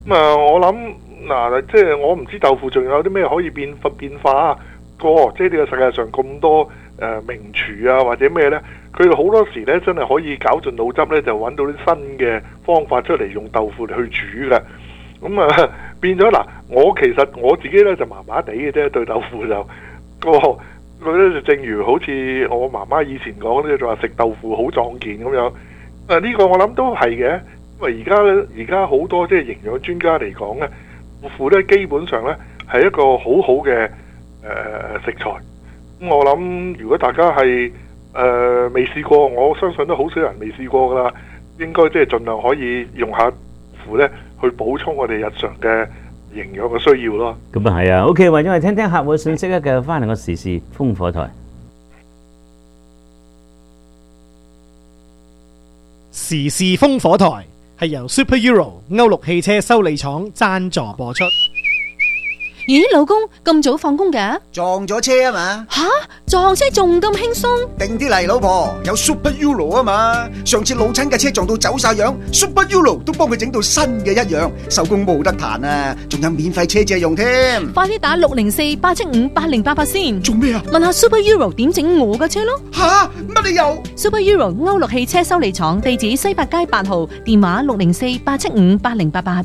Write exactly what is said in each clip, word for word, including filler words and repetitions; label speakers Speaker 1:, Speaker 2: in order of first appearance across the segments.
Speaker 1: 咁啊，我諗嗱，即係我唔知豆腐仲有啲咩可以變變化過，即係呢個世界上咁多誒、呃、名廚啊或者咩呢？佢哋好多時呢真係可以絞盡腦汁呢，就揾到啲新嘅方法出嚟用豆腐嚟去煮嘅。咁啊變咗嗱，我其實我自己呢就麻麻地嘅啫，對豆腐就個佢咧就正如好似我媽媽以前講咧，就話食豆腐好壯健咁樣。啊呢、這個我諗都係嘅。因為而家咧，而家好多即係營養專家嚟講咧，豆腐咧基本上咧係一個好好嘅誒食材。咁我諗如果大家係誒未試過，我相信都好少人未試過噶啦。應該即係盡量可以用下豆腐咧去補充我哋日常嘅營養嘅需要咯。
Speaker 2: 咁啊係啊 ，OK， 或者我哋聽聽客戶嘅信息咧，繼續翻嚟個時事風火台。
Speaker 3: 時事風火台係由 Super Euro 歐陸汽車修理廠贊助播出。
Speaker 4: 咦，老公咁早放工㗎？
Speaker 5: 撞咗車啊嘛！
Speaker 4: 吓，撞車仲咁輕鬆？
Speaker 5: 定啲嚟，老婆，有 Super Euro 啊嘛！上次老親嘅車撞到走晒樣 ，Super Euro 都幫佢整到新嘅一樣，手工冇得彈啊！仲有免費車借用添。
Speaker 4: 快啲打六零四八七五八零八八先。
Speaker 5: 做咩啊？
Speaker 4: 問下 Super Euro 點整我嘅車咯。
Speaker 5: 吓，乜你又
Speaker 4: ？Super Euro 歐陸汽車修理廠，地址西八街八號，電話六零四八七五八零八八。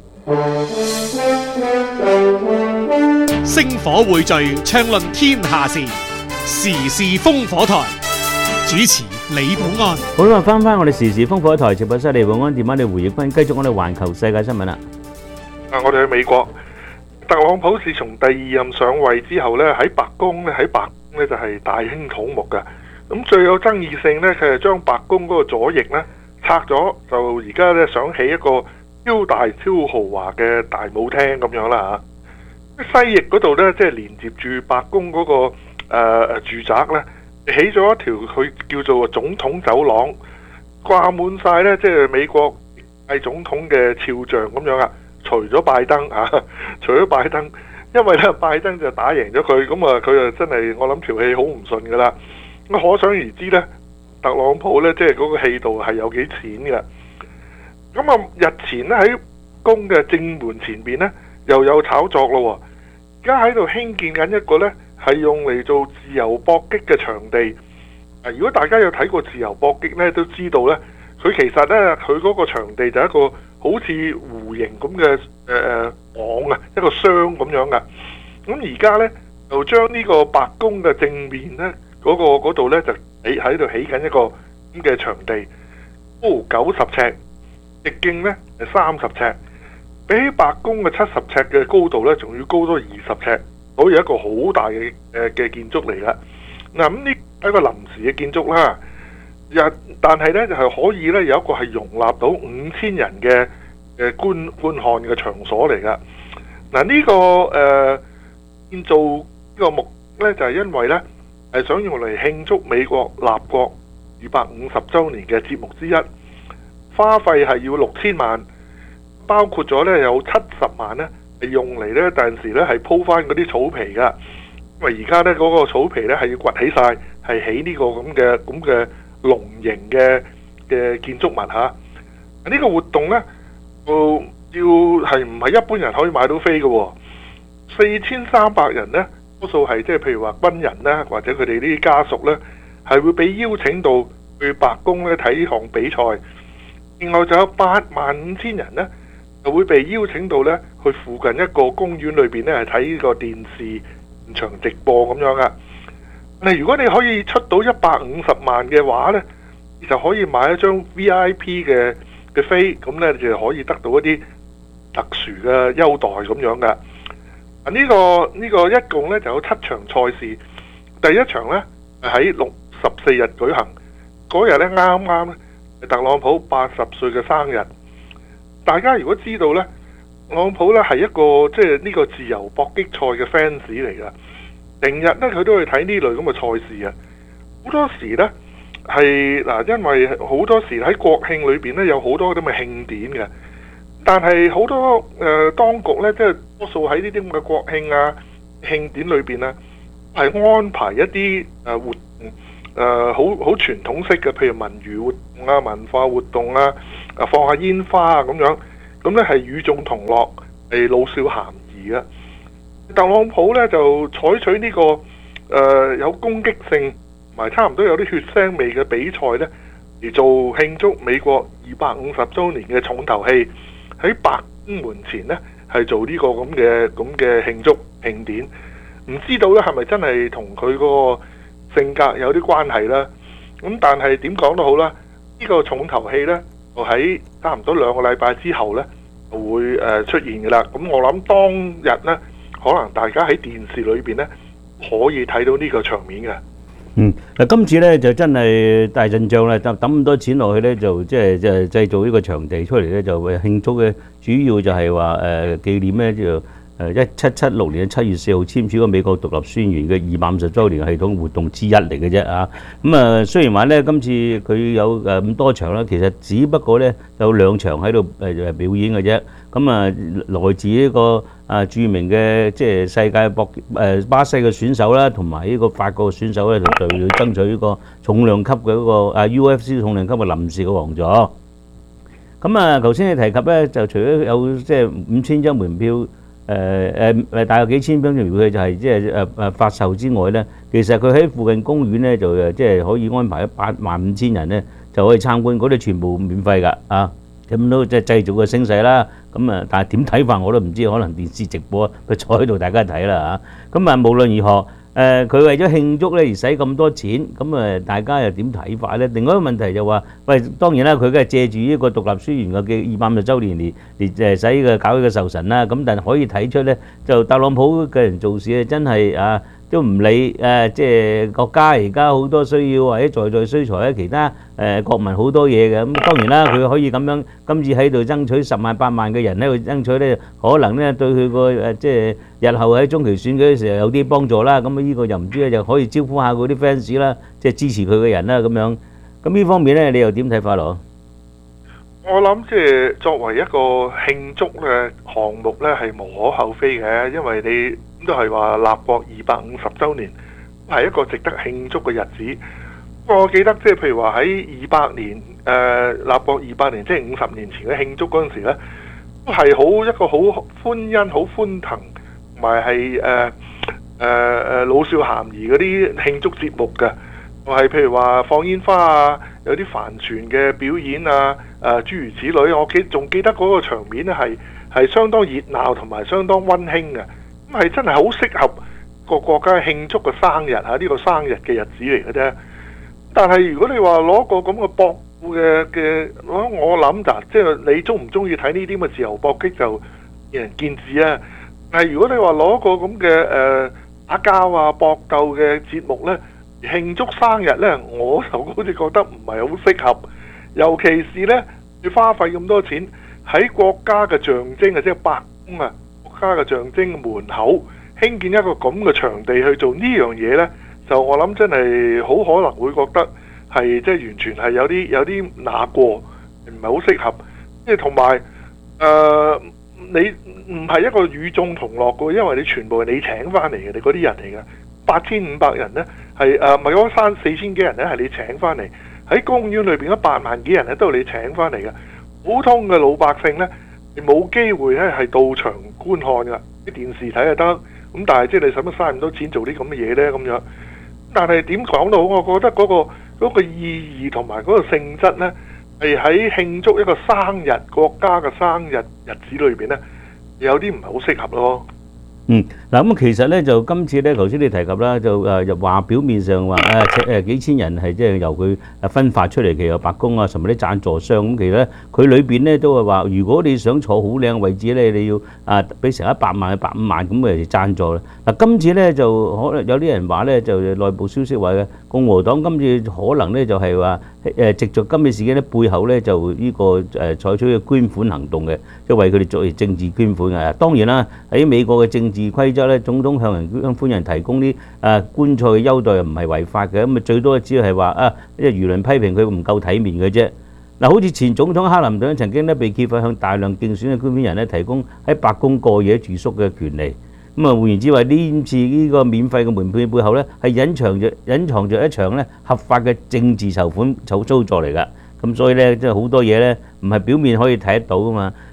Speaker 3: 星火匯聚，暢論天下事，時事風火台。主持李寶安。
Speaker 2: 好啦，翻翻我哋時事風火台直播室，李寶安電話你胡業坤，繼續我哋環球世界新聞啦。
Speaker 1: 啊，我哋去美國，特朗普自從第二任上位之後呢，喺白宮咧，喺白宮咧就係大興土木㗎。咁最有爭議性呢，佢係將白宮嗰個左翼呢拆咗，就而家呢想起一個超大超豪華嘅大舞廳咁樣啦嚇。西翼嗰度呢，即係連接住白宮嗰、那個誒、呃、住宅呢，起咗一條佢叫做總統走廊，掛滿晒呢，即係美國係總統嘅肖像咁樣啊。除咗拜登啊，除咗拜登，因為呢拜登就打贏咗佢，咁啊佢就真係我諗條氣好唔順噶啦。咁可想而知呢，特朗普呢，即係嗰個氣度係有幾淺嘅。咁啊日前呢，喺宮嘅正門前邊呢，又有炒作咯。而家喺度興建緊一個呢，係用嚟做自由搏擊嘅場地。啊，如果大家有睇過自由搏擊呢，都知道呢，佢其實呢，佢嗰個場地就係一個好似弧形咁嘅誒網啊，一個箱咁樣噶。咁而家呢，就將呢個白宮嘅正面呢，嗰、嗰個嗰度呢，就起喺度起緊一個咁嘅場地，高九十尺，直徑呢係三十尺。比起白宮嘅七十尺嘅高度呢，仲要高多二十尺，所以一個好大嘅誒嘅建築嚟噶。嗱，咁呢係一個臨時嘅建築啦，但係呢就係、是、可以呢有一個係容納到五千人嘅誒觀觀看嘅場所嚟噶。嗱、這、呢個誒、呃、建造呢個目呢，就係、是、因為呢係想用嚟慶祝美國立國二百五十週年嘅節目之一，花費係要六千萬。包括咗咧有七十萬咧係用嚟咧，第陣時咧係鋪翻嗰啲草皮噶，因為而家咧嗰個草皮咧係要掘起晒，係起呢個咁嘅咁嘅龍形嘅嘅建築物嚇。呢、呢個活動咧，要要係唔係一般人可以買到飛嘅喎？四千三百人咧，多數係即係譬如話軍人咧，或者佢哋呢啲家屬咧，係會被邀請到去白宮咧睇呢項比賽。另外就有八萬五千人咧，就會被邀請到咧去附近一個公園裏邊咧係睇呢個電視現場直播咁樣噶。嗱，如果你可以出到一百五十萬嘅話咧，你就可以買一張 V I P 嘅嘅飛，咁咧就可以得到一啲特殊嘅優待咁樣噶。啊，呢個呢個一共咧就有七場賽事，第一場咧係喺六十四日舉行，嗰日咧啱啱咧係特朗普八十歲嘅生日。大家如果知道呢，特朗普呢係一個即係呢個自由搏擊賽嘅 fans 嚟噶，成日呢，佢都去睇呢類咁嘅賽事啊。好多時呢，係嗱，因為好多時喺國慶裏邊呢，有好多咁嘅慶典嘅，但係好多誒、呃、當局呢，即係多數喺呢啲咁嘅國慶啊慶典裏邊呢，係安排一啲誒活動誒好好傳統式嘅，譬如文娛活動啊、文化活動啊。啊！放下煙花啊咁樣， 咁咧係與眾同樂，係老少咸宜嘅。特朗普咧就採取呢、這個誒、呃、有攻擊性同埋差唔多有啲血腥味嘅比賽咧嚟做慶祝美國二百五十週年嘅重頭戲，喺白宮門前咧係做呢個咁嘅咁嘅慶祝慶典。唔知道咧係咪真係同佢嗰個性格有啲關係啦？咁但係點講都好啦，呢、這個重頭戲咧就喺差唔多兩個禮拜之後咧就會誒出現㗎啦。咁我諗當日咧，可能大家喺電視裏邊咧可以睇到呢個場面嘅。
Speaker 2: 嗯，嗱，今次咧就真係大陣仗啦，抌咁多錢落去咧，就即係即係製造呢個場地出嚟咧，就為慶祝嘅主要就係話誒紀念咧就誒一七七六年七月四號簽署個美國獨立宣言嘅二百五十週年系統活動之一嚟嘅啫啊！咁啊，雖然話咧今次佢有誒咁多場啦，其實只不過咧有兩場喺度誒誒表演嘅啫。咁啊，來自呢個啊著名嘅即係世界搏誒巴西嘅選手啦，同埋呢個法國嘅選手咧，就對佢爭取呢個重量級嘅嗰個啊 U F C 重量級嘅臨時嘅王座。咁啊，頭先你提及咧，就除咗有即係五千張門票，誒誒誒大約幾千張門票就係即係誒誒發售之外咧，其實佢喺附近公園咧就誒即係可以安排八萬五千人咧就可以參觀，嗰啲全部免費㗎啊！咁都即係製造個聲勢啦，咁啊，但係點睇法我都唔知，可能電視直播佢坐喺度大家睇啦嚇。咁啊，無論如何，誒佢為咗慶祝咧而使咁多錢，咁啊大家又點睇法咧？另外一個問題就話，喂，當然啦，佢梗係借住呢個獨立宣言嘅嘅二百五十週年嚟嚟誒使呢個搞呢個壽神啦。咁但係可以睇出咧，就特朗普嘅人做事咧真係啊〜都唔理誒，即係國家而家好多需要，或者在在需財咧，其他誒國民好多嘢嘅。咁當然啦，佢可以咁樣今次喺度爭取十萬八萬嘅人喺度爭取咧，可能咧對佢個誒即係日後喺中期選舉嘅時候有啲幫助啦。咁啊，呢個就唔知咧，就可以招呼下嗰啲 fans 啦，即係支持佢嘅人啦咁樣。咁呢方面咧，你又點睇法咯？
Speaker 1: 我諗即係作為一個慶祝嘅項目咧，係無可厚非嘅，因為你都係話立國二百五十週年，係一個值得慶祝嘅日子。我記得即係譬如話喺二百年誒、呃、立國二百年，即係五十年前嘅慶祝嗰陣時咧，都係好一個好歡欣、好歡騰，同埋係誒誒誒老少咸宜嗰啲慶祝節目嘅。係譬如話放煙花啊，有啲帆船嘅表演啊，誒、呃、諸如此類。我記仲記得嗰個場面咧係係相當熱鬧同埋相當溫馨嘅，咁係真係好適合個國家慶祝個生日嚇，呢、啊呢個生日嘅日子嚟嘅啫。但係如果你話攞個咁嘅搏嘅嘅，我我諗就即係你中唔中意睇呢啲咁嘅自由搏擊就見仁見智啊。但係如果你話攞個咁嘅誒打交啊搏鬥嘅節目呢，慶祝生日呢，我就好似覺得唔係好適合，尤其是呢，要花費咁多錢喺國家嘅象徵啊，即係白宮啊，國家嘅象徵門口興建一個咁嘅場地去做呢樣嘢呢，就我諗真係好可能會覺得係即係完全係有啲有啲拿過，唔係好適合。即係同埋誒，你唔係一個與眾同樂嘅，因為你全部係你請翻嚟嘅，你嗰啲人嚟嘅。八千五百人呢，係誒，唔係嗰三四千幾人呢，係你請翻嚟。喺公園裏邊嗰八萬幾人呢，都係你請翻嚟嘅。普通嘅老百姓呢，你冇機會咧係到場觀看㗎，啲電視睇就得。咁但係即係你使乜嘥咁多錢做啲咁嘅嘢呢？咁樣。但係點講都好，我覺得嗰個嗰個意義同埋嗰個性質呢，係喺慶祝一個生日國家嘅生日日子裏邊呢，有啲唔係好適合咯。
Speaker 2: 嗯，嗱咁其實咧就今次咧，頭先你提及啦，就誒又話表面上話誒誒幾千人係即係由佢誒分發出嚟，其實有白宮啊，甚至啲贊助商咁，其實咧佢裏邊咧都係話，如果你想坐好靚位置咧，你要啊俾成一百萬、一百五萬咁嚟贊助啦。嗱，今次咧就可能有啲人話咧，就內部消息話嘅共和黨今次可能咧就係話誒藉著今次事件咧背後咧就呢個誒採取嘅捐款行動嘅，即係為佢哋作為政治捐款嘅。當然啦，喺美國嘅政治規則咧，總統向人向款人提供啲誒觀賽嘅優待又唔係違法嘅，咁啊最多只係話啊，即係輿論批評佢唔夠體面嘅啫。嗱，好似前總統克林頓曾經咧被揭發向大量競選嘅捐款人咧提供喺白宮過夜住宿嘅權利。咁啊換言之話，呢次呢個免費嘅門票背後咧係隱藏着隱藏着一場咧合法嘅政治籌款操操作嚟㗎。咁所以咧即係好多嘢咧唔係表面可以睇得到㗎嘛。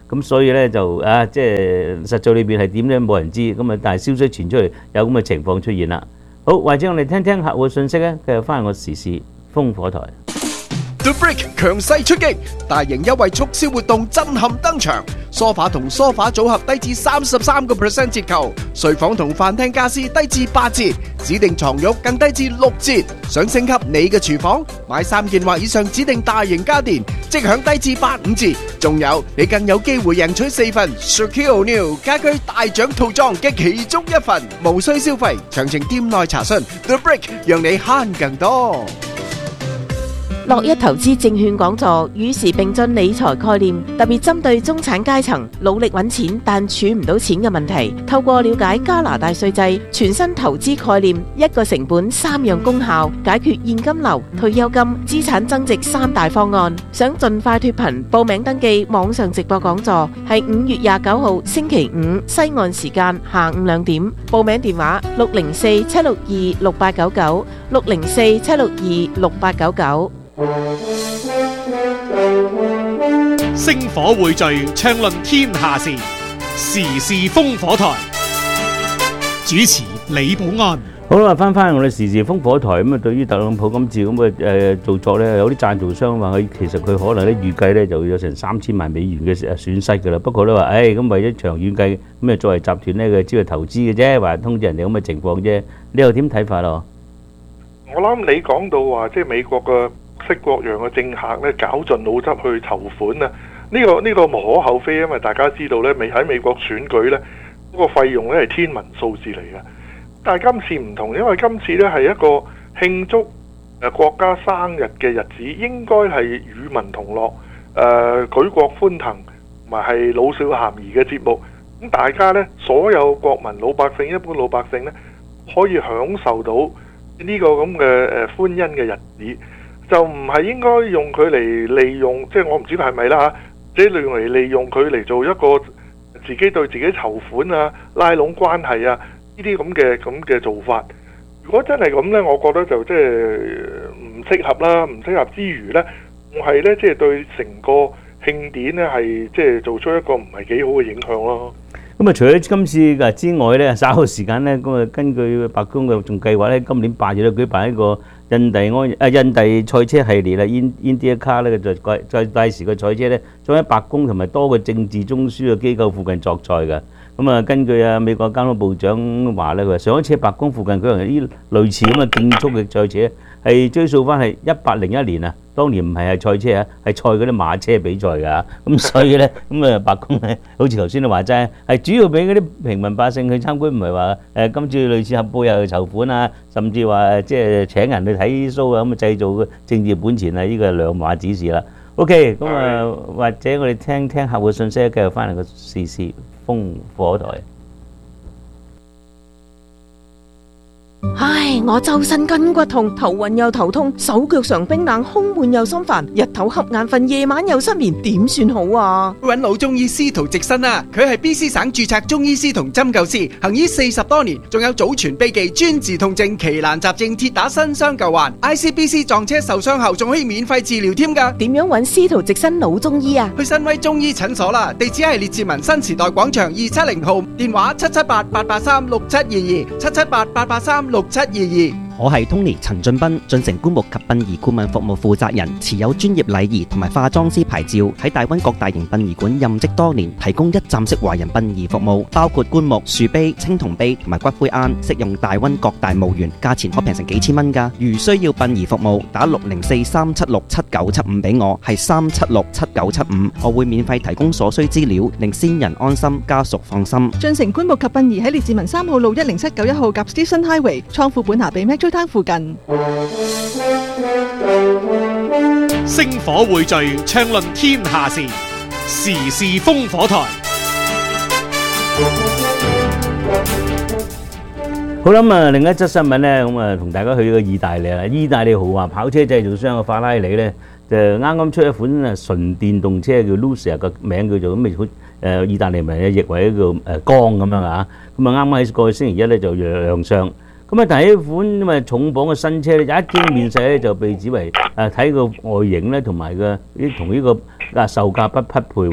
Speaker 2: 咁所以咧就啊，即係實在裏邊係點咧冇人知，咁啊但係消息傳出嚟有咁嘅情況出現啦。好，或者我哋聽聽客戶信息咧，繼續翻我時事風火台。
Speaker 6: The Brick 強勢出擊，大型優惠促銷活動震撼登場。梳化同梳化組合低至三十三個 percent 折扣，睡房同飯廳家私低至八折，指定床褥更低至六折。想升級你嘅廚房，買三件或以上指定大型家電，即享低至八五折。仲有你更有機會贏取四份 Shaquille O'Neal 家居大獎套裝嘅其中一份，無需消費。詳情店內查詢。The Brick 讓你慳更多。
Speaker 7: 樂一投資證券講座與時並進理財概念，特別針對中產階層努力揾錢但儲唔到錢嘅問題，透過了解加拿大稅制、全新投資概念、一個成本三樣功效，解決現金流、退休金、資產增值三大方案。想盡快脫貧，報名登記網上直播講座，係五月廿九號星期五西岸時間下午兩點。報名電話六零四七六二六八九九六零四七六二六八九九。
Speaker 3: 星火匯聚，暢論天下事，時事風火台。主持李寶安。
Speaker 2: 好啦，翻返我哋時事風火台咁啊，對於特朗普今次咁嘅誒做作咧，有啲贊助商話佢其實佢可能咧預計咧就有成三千萬美元嘅誒損失㗎啦。不過咧話，誒咁為咗長遠計，咁啊作為集團咧佢只係投資嘅啫，話通知人哋咁嘅情況啫。你又點睇法咯？
Speaker 1: 我諗你講到話，即係美國嘅各式各樣嘅政客咧，絞盡腦汁去籌款啊！呢、這個呢、這個無可厚非，因為大家知道咧，美喺美國選舉咧嗰、那個費用咧係天文數字嚟嘅。但係今次唔同，因為今次咧係一個慶祝誒國家生日嘅日子，應該係與民同樂、誒、呃、舉國歡騰，同埋係老少咸宜嘅節目。咁大家咧，所有國民老百姓、一般老百姓咧，可以享受到呢個咁嘅誒歡欣嘅日子。就唔係應該用佢嚟利用，即係我唔知係咪啦嚇，即係用嚟利用佢嚟做一個自己對自己籌款啊、拉攏關係啊呢啲咁嘅咁嘅做法。如果真係咁呢，我覺得就即係唔適合啦。唔適合之餘呢，仲係呢，即係對成個慶典呢係即係做出一個唔係幾好嘅影響咯。
Speaker 2: 咁啊，除咗今次嘅之外咧，稍後時間咧，咁啊，根據白宮嘅仲計劃咧，今年八月咧舉辦一個印第安啊印第賽車系列啦 ，IndyCar 咧就再第時個賽車咧，將喺白宮同埋多個政治中樞嘅機構附近作賽嘅。咁啊，根據啊美國交通部長話咧，佢話上一次白宮附近舉行啲類似咁嘅競速嘅賽車，係追溯翻係一八零一年啊。當年唔係係賽車啊，係賽嗰啲馬車比賽㗎。咁所以咧，咁啊白宮咧，好似頭先你話齋，係主要俾嗰啲平民百姓去參觀，唔係話誒今次類似合背又去籌款啊，甚至話即係請人去睇 show 啊，咁啊製造政治本錢啊，呢個係兩碼子事啦。OK，咁啊或者我哋聽聽客戶信息，繼續翻嚟個時事風火台。
Speaker 7: 唉，我周身筋骨痛，頭暈又頭痛，手腳常冰冷，胸悶又心煩，日頭瞌眼瞓，夜晚又失眠，點算好啊？
Speaker 6: 揾老中醫司徒直新啊，佢係 B C 省註冊中醫師同針灸師，行醫四十多年，仲有祖傳秘技專治痛症、奇難雜症、鐵打新傷舊患 ，I C B C 撞車受傷後仲可以免費治療添㗎。
Speaker 7: 點樣揾司徒直新老中醫啊？
Speaker 6: 去新威中醫診所啦，地址係列治文新時代廣場二七零號，電話七七八八八三六七二二，七七八八八三六七二二。
Speaker 8: 我係 Tony 陳俊斌，進城棺木及殯儀顧問服務負責人，持有專業禮儀同埋化妝師牌照，喺大溫各大型殯儀館任職多年，提供一站式華人殯儀服務，包括棺木、樹碑、青銅碑同埋骨灰龕，適用大溫各大墓園，價錢可平成幾千蚊㗎。如需要殯儀服務，打六零四三七六七九七五俾我，係三七六七九七五，我會免費提供所需資料，令先人安心，家屬放心。
Speaker 9: 進城棺木及殯儀喺列治文三號路一零七九一號夾 Station Highway，倉庫本下比 Metro Town附近。
Speaker 3: 星火匯聚，暢論天下事，時事風火台。
Speaker 2: 好啦，咁啊，另一則新聞咧，咁啊，同大家去個意大利啦。意大利豪華跑車製造商嘅法拉利咧，就啱啱出一款啊純電動車叫 Lucid， 個名叫做咁，好誒意大利文譯為一個誒光咁樣啊。咁啊，啱啱喺過去星期一咧就亮相。咁啊，但係呢款因為重磅嘅新車咧，一經面世咧就被指為誒睇個外形咧同埋個啲同呢個啊售價不匹配喎。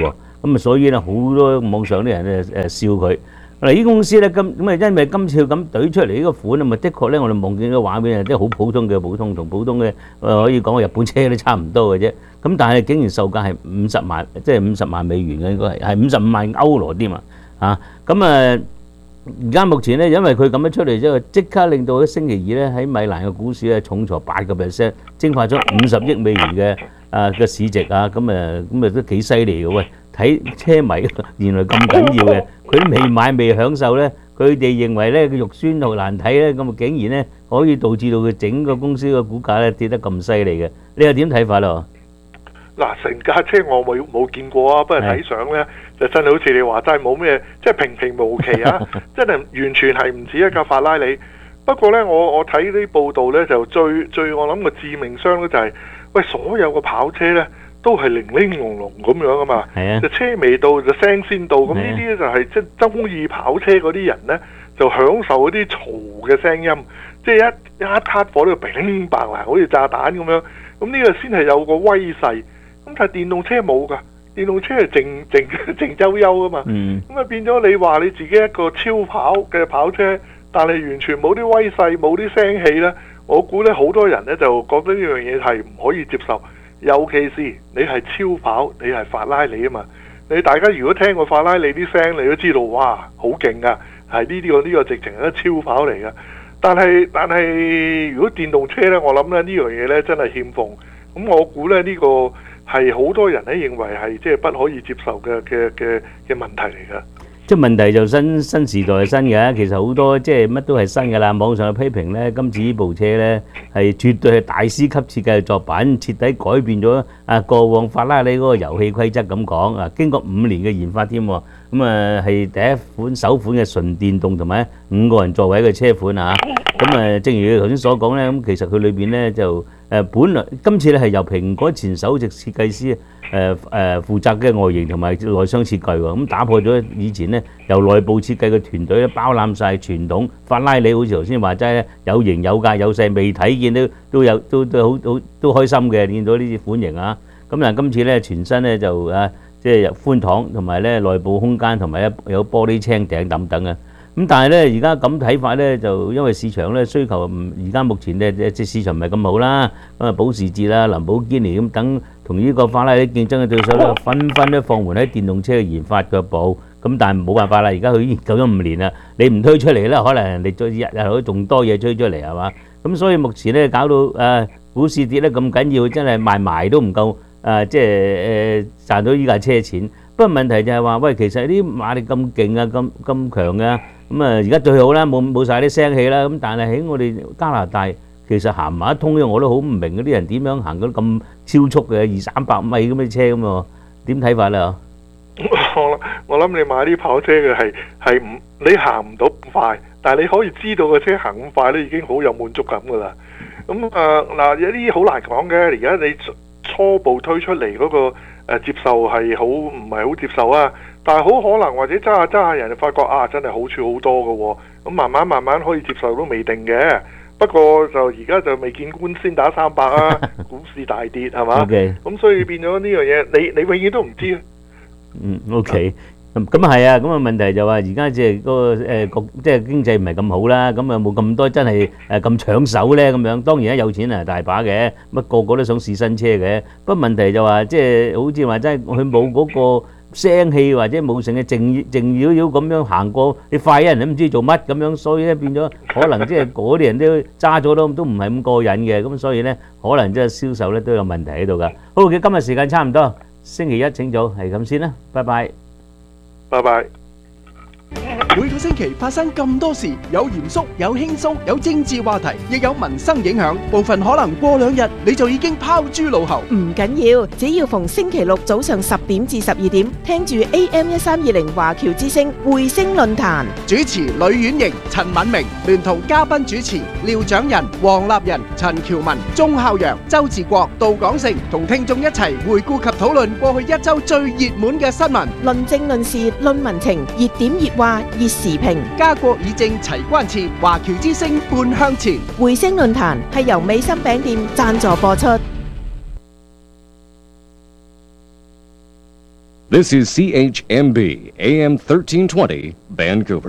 Speaker 2: 咁啊所以咧好多網上啲人誒誒笑佢。嗱，呢公司咧今咁啊，因為今次咁懟出嚟呢個款啊，咪的確咧，我哋望見個畫面係即係好普通嘅普通，同普通嘅誒可以講日本車都差唔多嘅啫。咁但係竟然售價係五十萬，即係五十萬美元嘅，應該係係五十五萬歐羅添啊！嚇咁啊，而家目前咧，因為佢咁樣出嚟之後，即刻令到喺星期二咧喺米蘭嘅股市咧重挫八個 percent， 蒸發咗五十億美元嘅啊嘅市值啊！咁啊咁啊都幾犀利嘅喂！睇車迷原來咁緊要嘅，佢未買未享受咧，佢哋認為咧個肉酸好難睇咧，咁啊竟然咧可以導致到佢整個公司嘅股價咧跌得咁犀利嘅，你又點睇法咯？
Speaker 1: 嗱，成架車我冇冇見過啊，不過睇相咧就真係好似你話齋冇咩，即係平平無奇啊，真係完全係唔似一架法拉利。不過咧，我我睇啲報道咧就最最我諗個致命傷咧就係、是，喂所有嘅跑車咧。都係零零隆隆咁樣啊嘛，就車未到就聲先到，咁呢啲咧就係即係中意跑車嗰啲人咧，就享受嗰啲嘈嘅聲音，即係一一撻火都乒白啦，好似炸彈咁樣。咁呢個先係有個威勢。咁但係電動車冇㗎，電動車係靜靜靜悠悠啊嘛。咁啊、嗯、變咗你話你自己一個超跑嘅跑車，但係完全冇啲威勢，冇啲聲氣咧，我估咧好多人咧就覺得呢樣嘢係唔可以接受。尤其是你係超跑，你係法拉利啊嘛！你大家如果聽過法拉利啲聲，你都知道哇，好勁噶，係呢啲個呢個直情係超跑嚟噶。但係但係如果電動車呢，我諗咧呢樣嘢呢真係欠奉。咁我估咧呢個係好多人咧認為係即係不可以接受嘅嘅嘅嘅問題嚟噶。
Speaker 2: 即係問題就新新時代係新嘅，其實好多即係乜都係新㗎啦。網上嘅批評咧，今次呢部車咧係絕對係大師級設計作品，徹底改變咗啊過往法拉利嗰個遊戲規則咁講啊。經過五年嘅研發添，咁啊係第一款首款嘅純電動同埋五個人座位嘅車款啊。咁啊，正如你頭先所講咧，咁其實佢裏邊咧就誒本來今次咧係由蘋果前首席設計師誒誒負責嘅外形同埋內廂設計喎，咁打破咗以前咧由內部設計嘅團隊咧包攬曬傳統法拉利，好似頭先話齋咧有型有格有勢，未睇見都都有都都好好都開心嘅，見到呢啲款型啊！咁但係今次咧全新咧就啊即係寬敞同埋咧內部空間同埋一有玻璃青頂等等啊！咁但係咧，而家咁睇法咧，就因為市場咧需求唔，而家目前咧即係市場唔係咁好啦。咁啊，保時捷啦、林寶堅尼咁等同呢個法拉利競爭嘅對手咧，紛紛咧放緩喺電動車嘅研發腳步。咁但係冇辦法啦，而家佢已經研究咗五年啦，你唔推出嚟咧，可能人哋再日日後仲多嘢推出嚟係嘛？咁所以目前咧搞到誒股市跌得咁緊要，真係賣埋都唔夠誒，即係誒賺到依架車錢。不過問題就係話，喂，其實啲馬力咁勁啊，咁咁強嘅。咁啊，而家最好啦，冇冇曬啲聲氣啦。咁但係喺我哋加拿大，其實行埋一通咧，我都好唔明嗰啲人點樣行到咁超速嘅二三百米咁嘅車咁喎？點睇法咧？
Speaker 1: 我我諗你買啲跑車嘅係係唔你行唔到咁快，但係你可以知道個車行咁快咧，已經好有滿足感噶啦。咁啊嗱，有啲好難講嘅。而家你初步推出嚟嗰個誒接受係好唔係好接受啊？但係好可能或者揸下揸下人就發覺啊，真係好處好多嘅喎。咁慢慢慢慢可以接受都未定嘅。不過就而家就未見官先打三百啊，股市大跌係嘛？咁 Okay. 所以變咗呢樣嘢，你你永遠都唔知。
Speaker 2: 嗯 ，OK。咁咁係啊，咁啊問題就話而家即係嗰個誒國即係經濟唔係咁好啦，咁啊冇咁多真係誒咁搶手咧咁樣。當然有錢啊大把嘅，乜個個都想試新車嘅。不過問題就話即係好似話真係佢冇嗰個聲氣或者冇成嘅靜靜繞繞咁樣行過，你快人都唔知做乜咁樣，所以咧變咗可能即係嗰啲人都揸咗都都唔係咁過癮嘅，咁所以咧可能即係銷售咧都有問題喺度㗎。好嘅，今日時間差唔多，星期一請早係咁先啦，拜拜。
Speaker 1: 拜拜。
Speaker 6: 每個星期發生咁多事，有嚴肅，有輕鬆，有政治話題，亦有民生影響。部分可能過兩日你就已經拋諸腦後。
Speaker 7: 唔緊要，只要逢星期六早上十點至十二點，聽住 A M 一三二零華僑之聲匯聲論壇，
Speaker 6: 主持呂婉瑩、陳敏明，聯同嘉賓主持廖長仁、黃立仁、陳喬文、鐘孝陽、周志國、杜廣成，同聽眾一齊回顧及討論過去一周最熱門嘅新聞，
Speaker 7: 論政論事論民情，熱點熱話熱時評，
Speaker 6: 家國議政齊關切，華僑之聲半向前。
Speaker 7: 匯聲論壇係由美心餅店贊助播出。
Speaker 10: This is C H M B A M thirteen twenty Vancouver。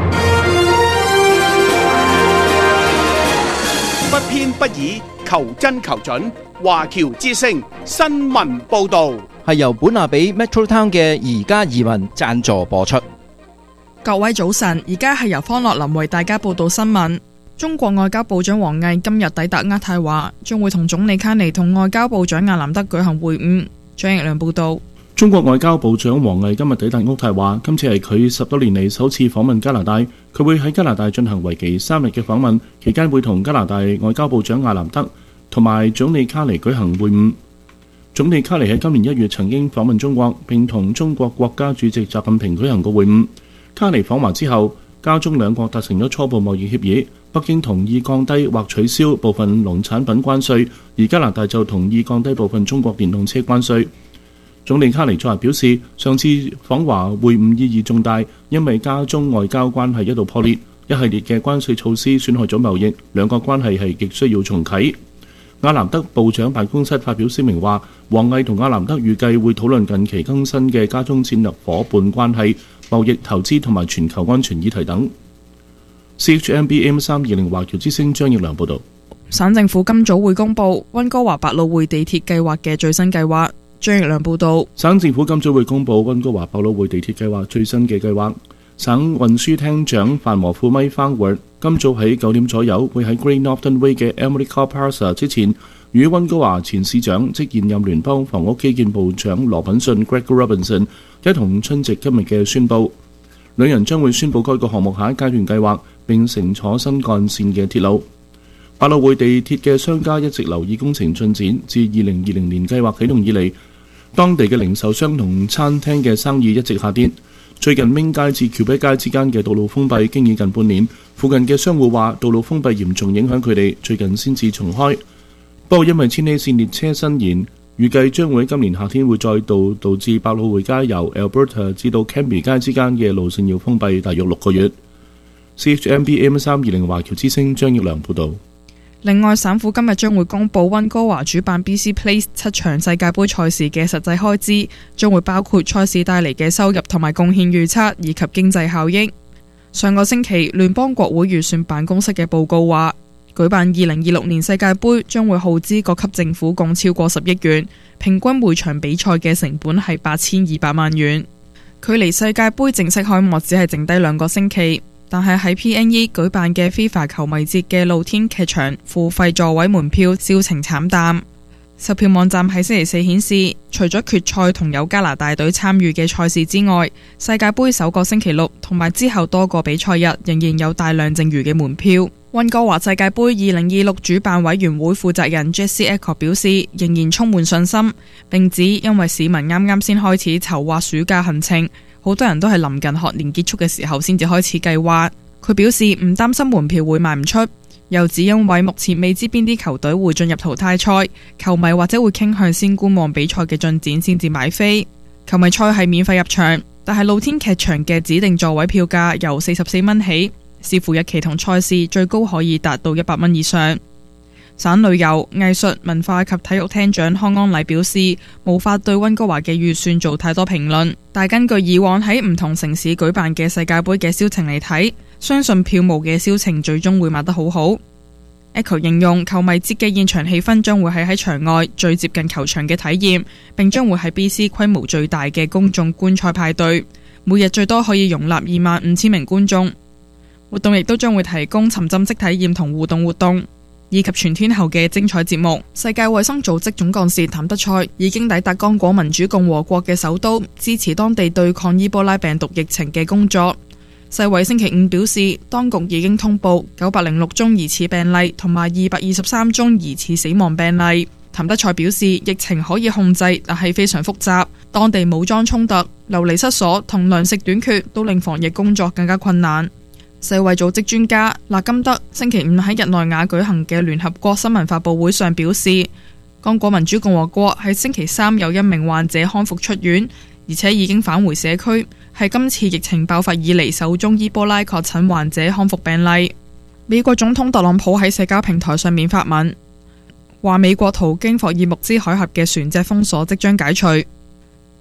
Speaker 6: 不偏不倚，求真求準。華僑之聲新聞報導
Speaker 11: 係由本拿比 Metro Town 嘅宜家移民贊助播出。
Speaker 12: 各位早晨，而家係由方樂林為大家報道新聞。中國外交部長王毅今日抵達渥太華，將會同總理卡尼同外交部長亞南德舉行會晤。張奕良報道。
Speaker 13: 中國外交部長王毅今日抵達渥太華，今次係佢十多年嚟首次訪問加拿大。佢會喺加拿大進行為期三日嘅訪問，期間會同加拿大外交部長亞南德同埋總理卡尼舉行會晤。總理卡尼喺今年一月曾經訪問中國，並同中國國家主席習近平舉行過會晤。卡尼訪華之後，加中兩國達成咗初步貿易協議，北京同意降低或取消部分農產品關稅，而加拿大就同意降低部分中國電動車關稅。總理卡尼昨日表示，上次訪華會晤意義重大，因為加中外交關係一度破裂，一系列嘅關稅措施損害咗貿易，兩國關係係極需要重啟。亞南德部長辦公室發表聲明話，王毅同亞南德預計會討論近期更新嘅加中戰略夥伴關係、貿易、投資同埋全球安全議題等。C H M B M 三二零華僑之聲張奕良報導。
Speaker 12: 省政府今早會公布溫哥華百老匯地鐵計劃嘅最新計劃。張奕良報導，
Speaker 13: 省政府今早會公布溫哥華百老匯地鐵計劃最新嘅計劃。省運輸廳長范和富米方活今早喺九點左右會喺 Great Northern Way 嘅 Emily Carr Plaza 之前，與溫哥華前市長即現任聯邦房屋基建部長羅品遜 Greg Robinson 一同出席今日嘅宣佈。兩人將會宣佈該個項目下一階段計劃，並乘坐新幹線嘅鐵路。百老匯地鐵嘅商家一直留意工程進展，自二零二零年計劃啟動以嚟，當地嘅零售商同餐廳嘅生意一直下跌。最近明街至橋北街之間嘅道路封閉經已近半年，附近嘅商戶話道路封閉嚴重影響佢哋，最近先至重開。不過因為千禧線列車伸延，預計將會喺今年夏天會再度導致百老匯街由 Alberta 至到 Cambie 街之間嘅路線要封閉大約六個月。C H M B M 三二零華僑之聲張奕良報導。
Speaker 12: 另外，省府今日將會公布溫哥華主辦 B C Place 七場世界盃賽事嘅實際開支，將會包括賽事帶嚟嘅收入同埋貢獻預測以及經濟效益。上個星期，聯邦國會預算辦公室嘅報告話，舉辦二零二六年世界盃將會耗資各級政府共超過十億元，平均每場比賽嘅成本係八千二百萬元。距離世界盃正式開幕只係剩低兩個星期。但係喺 P N E 舉辦嘅 FIFA 球迷節嘅露天劇場付費座位門票銷情慘淡。售票網站喺星期四顯示，除咗決賽同有加拿大隊參與嘅賽事之外，世界盃首個星期六同埋之後多個比賽日仍然有大量剩餘嘅門票。溫哥華世界盃二零二六主辦委員會負責人 Jesse Echo 表示，仍然充滿信心，並指因為市民啱啱先開始籌劃暑假行程，好多人都係臨近學年結束嘅時候先至開始計劃。佢表示唔擔心門票會賣唔出，又指因為目前未知邊啲球隊會進入淘汰賽，球迷或者會傾向先觀望比賽嘅進展先至買飛。球迷賽係免費入場，但係露天劇場嘅指定座位票價由四十四蚊起，視乎日期同賽事，最高可以達到一百蚊以上。省旅遊、藝術、文化及體育廳長康安禮表示，無法對溫哥華嘅預算做太多評論，但根據以往喺唔同城市舉辦嘅世界盃嘅銷情嚟睇，相信票務嘅銷情最終會賣得好好。Echo 形容球迷節嘅現場氣氛將會係喺場外最接近球場嘅體驗，並將會係 B C 規模最大嘅公眾觀賽派對，每日最多可以容納二萬五千名觀眾。活動亦都將會提供沉浸式體驗同互動活動，以及全天候嘅精彩節目。世界衛生組織總幹事譚德塞已經抵達剛果民主共和國嘅首都，支持當地對抗伊波拉病毒疫情嘅工作。世衛星期五表示，當局已經通報九百零六宗疑似病例同埋二百二十三宗疑似死亡病例。譚德塞表示，疫情可以控制，但係非常複雜。當地武裝衝突、流離失所同糧食短缺都令防疫工作更加困難。世衛組織專家納金德星期五喺日內瓦舉行嘅聯合國新聞發佈會上表示，剛果民主共和國喺星期三有一名患者康復出院，而且已經返回社區，係今次疫情爆發以嚟首宗伊波拉確診患者康復病例。美國總統特朗普喺社交平台上面發文，話美國途經霍爾木茲海峽嘅船隻封鎖即將解除。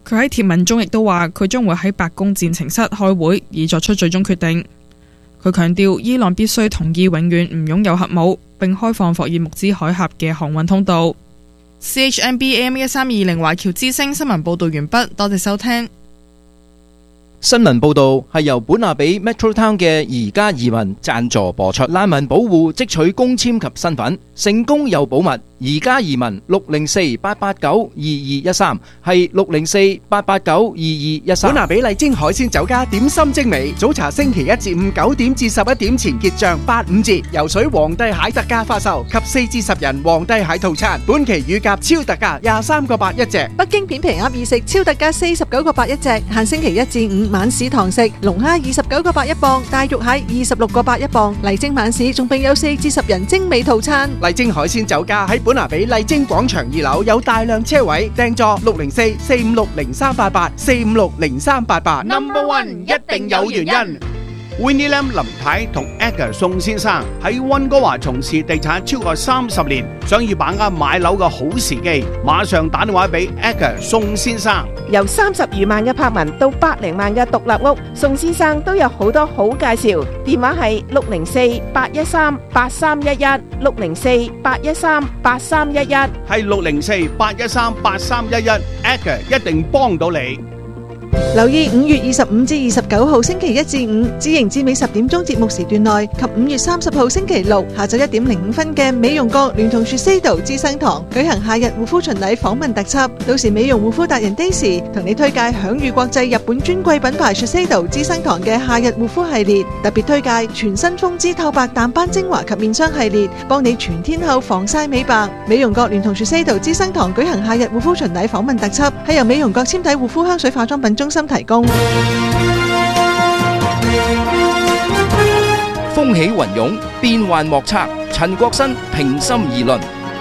Speaker 12: 佢喺貼文中亦都話，佢將會喺白宮戰情室開會，以作出最終決定。佢強調，伊朗必須同意永遠唔擁有核武，並開放霍爾木茲海峽嘅航運通道。C H N B A M 一三二零華僑之聲新聞報道完畢，多謝收聽。
Speaker 11: 新聞報導係由本拿比 Metro Town 嘅宜家移民贊助播出。難民保護即取公簽及身份，成功又保密。宜家移民六零四八八九二二一三係六零四八八九二二一三。
Speaker 6: 本拿比麗晶海鮮酒家點心精美，早茶星期一至五九點至十一點前結帳八五折，游水皇帝蟹特價發售及四至十人皇帝蟹套餐，本期乳鴿超特價廿三個八一隻。
Speaker 9: 北京片皮鴨二食超特價四十九個八一隻，限星期一至五晚市堂食，龍蝦二十九個八一磅，大肉蟹二十六個八一磅。麗晶晚市仲並有四至十人精美套餐。
Speaker 6: 麗晶海鮮酒家喺本拿比麗晶廣場二樓有大量車位，訂座六零四四五六零三八八四五六零三八八。Number One 一定有原因。
Speaker 14: Winnie Lam 林太同 Edgar 宋先生喺溫哥華從事地產超過三十年，想要把握買樓嘅好時機，馬上打電話俾 Edgar 宋先生。
Speaker 7: 由三十餘萬嘅柏文到百零萬嘅獨立屋，宋先生都有好多好介紹。電話係六零四八一三八三一一，六零四八一三八三一一，
Speaker 14: 係六零四八一三八三一一 ，Edgar 一定幫到你。
Speaker 9: 留意五月二十五至二十九號星期一至五，知盈至美十點鐘節目時段內，及五月三十號星期六下晝一點零五分嘅美容閣聯同 Shiseido 資生堂舉行夏日護膚巡禮訪問特輯。到時美容護膚達人 Daisy 同你推介享譽國際日本專櫃品牌 Shiseido 資生堂嘅夏日護膚系列，特別推介全新風姿透白淡斑精華及面霜系列，幫你全天候防曬美白。美容閣聯同 Shiseido 資生堂舉行夏日護膚巡禮訪問特輯，係由美容閣纖體護膚香水化妝品中心提供。
Speaker 11: 風起雲湧，變幻莫測。陳國新平心而論。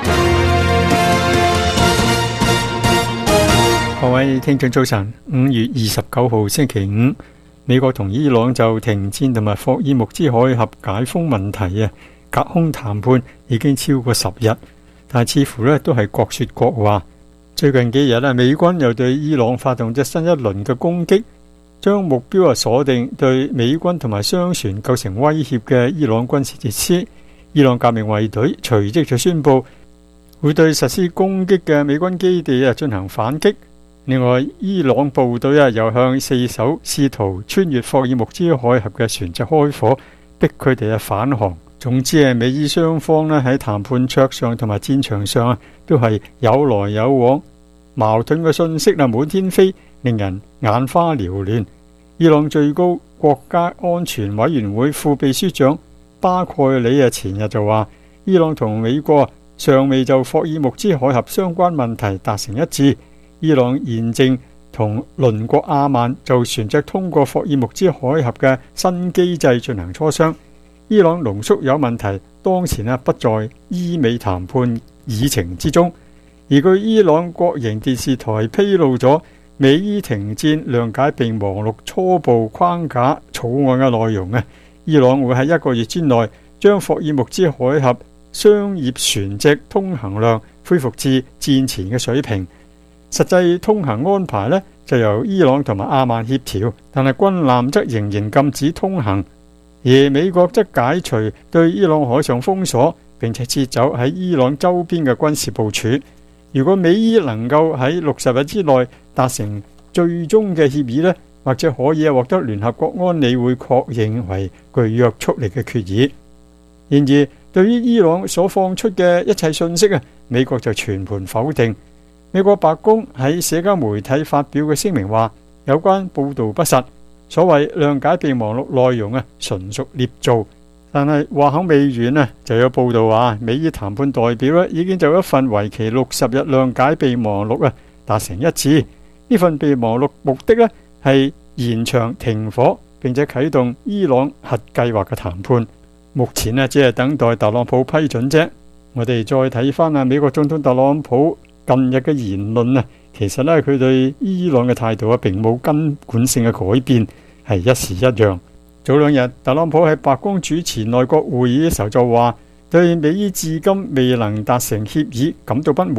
Speaker 15: 各位聽眾早晨，五月二十九號星期五，美國同伊朗就停戰同埋霍爾木茲海峽解封問題啊，隔空談判已經超過十日，但係似乎咧都係各說各話。最近幾日咧，美軍又對伊朗發動咗新一輪嘅攻擊，將目標啊鎖定對美軍同埋商船構成威脅嘅伊朗軍事設施。伊朗革命衛隊隨即就宣布會對實施攻擊嘅美軍基地啊進行反擊。另外，伊朗部隊啊又向四艘試圖穿越霍爾木茲海峽嘅船隻開火，逼佢哋啊返航。總之係美伊雙方咧喺談判桌上同埋戰場上啊都係有來有往，矛盾嘅信息啊滿天飛，令人眼花繚亂。伊朗最高國家安全委員會副秘書長巴蓋里啊前日就話，伊朗同美國尚未就霍爾木茲海峽相關問題達成一致。伊朗現正同鄰國阿曼就船隻通過霍爾木茲海峽嘅新機制進行磋商。伊朗濃縮鈾問題當前啊不在伊美談判議程之中，而據伊朗國營電視台披露咗美伊停戰諒解備忘錄初步框架草案嘅內容啊，伊朗會喺一個月之內將霍爾木茲海峽商業船隻通行量恢復至戰前嘅水平。實際通行安排呢，就由伊朗同埋阿曼協調，但係軍艦則仍然禁止通行。而美國則解除對伊朗海上封鎖，並且撤走喺伊朗周邊嘅軍事部署。如果美伊能夠喺六十日之內達成最終嘅協議呢，或者可以獲得聯合國安理會確認為具約束力嘅決議。然而，對於伊朗所放出嘅一切信息啊，美國就全盤否定。美國白宮喺社交媒體發表嘅聲明話，有關報導不實。所謂諒解備忘錄內容啊，純屬捏造。但係話口未完啊，就有報道話，美伊談判代表咧已經就一份為期六十日諒解備忘錄啊達成一致。呢份備忘錄目的咧係延長停火，並且啟動伊朗核計劃嘅談判。目前咧只係等待特朗普批准啫。我哋再睇翻啊，美國總統特朗普近日嘅言論啊，其實咧佢對伊朗嘅態度啊並冇根本性嘅改變，係一時一樣。早兩日特朗普喺白宮主持內閣會議嘅時候就話，對美伊至今未能達成協議感到不滿。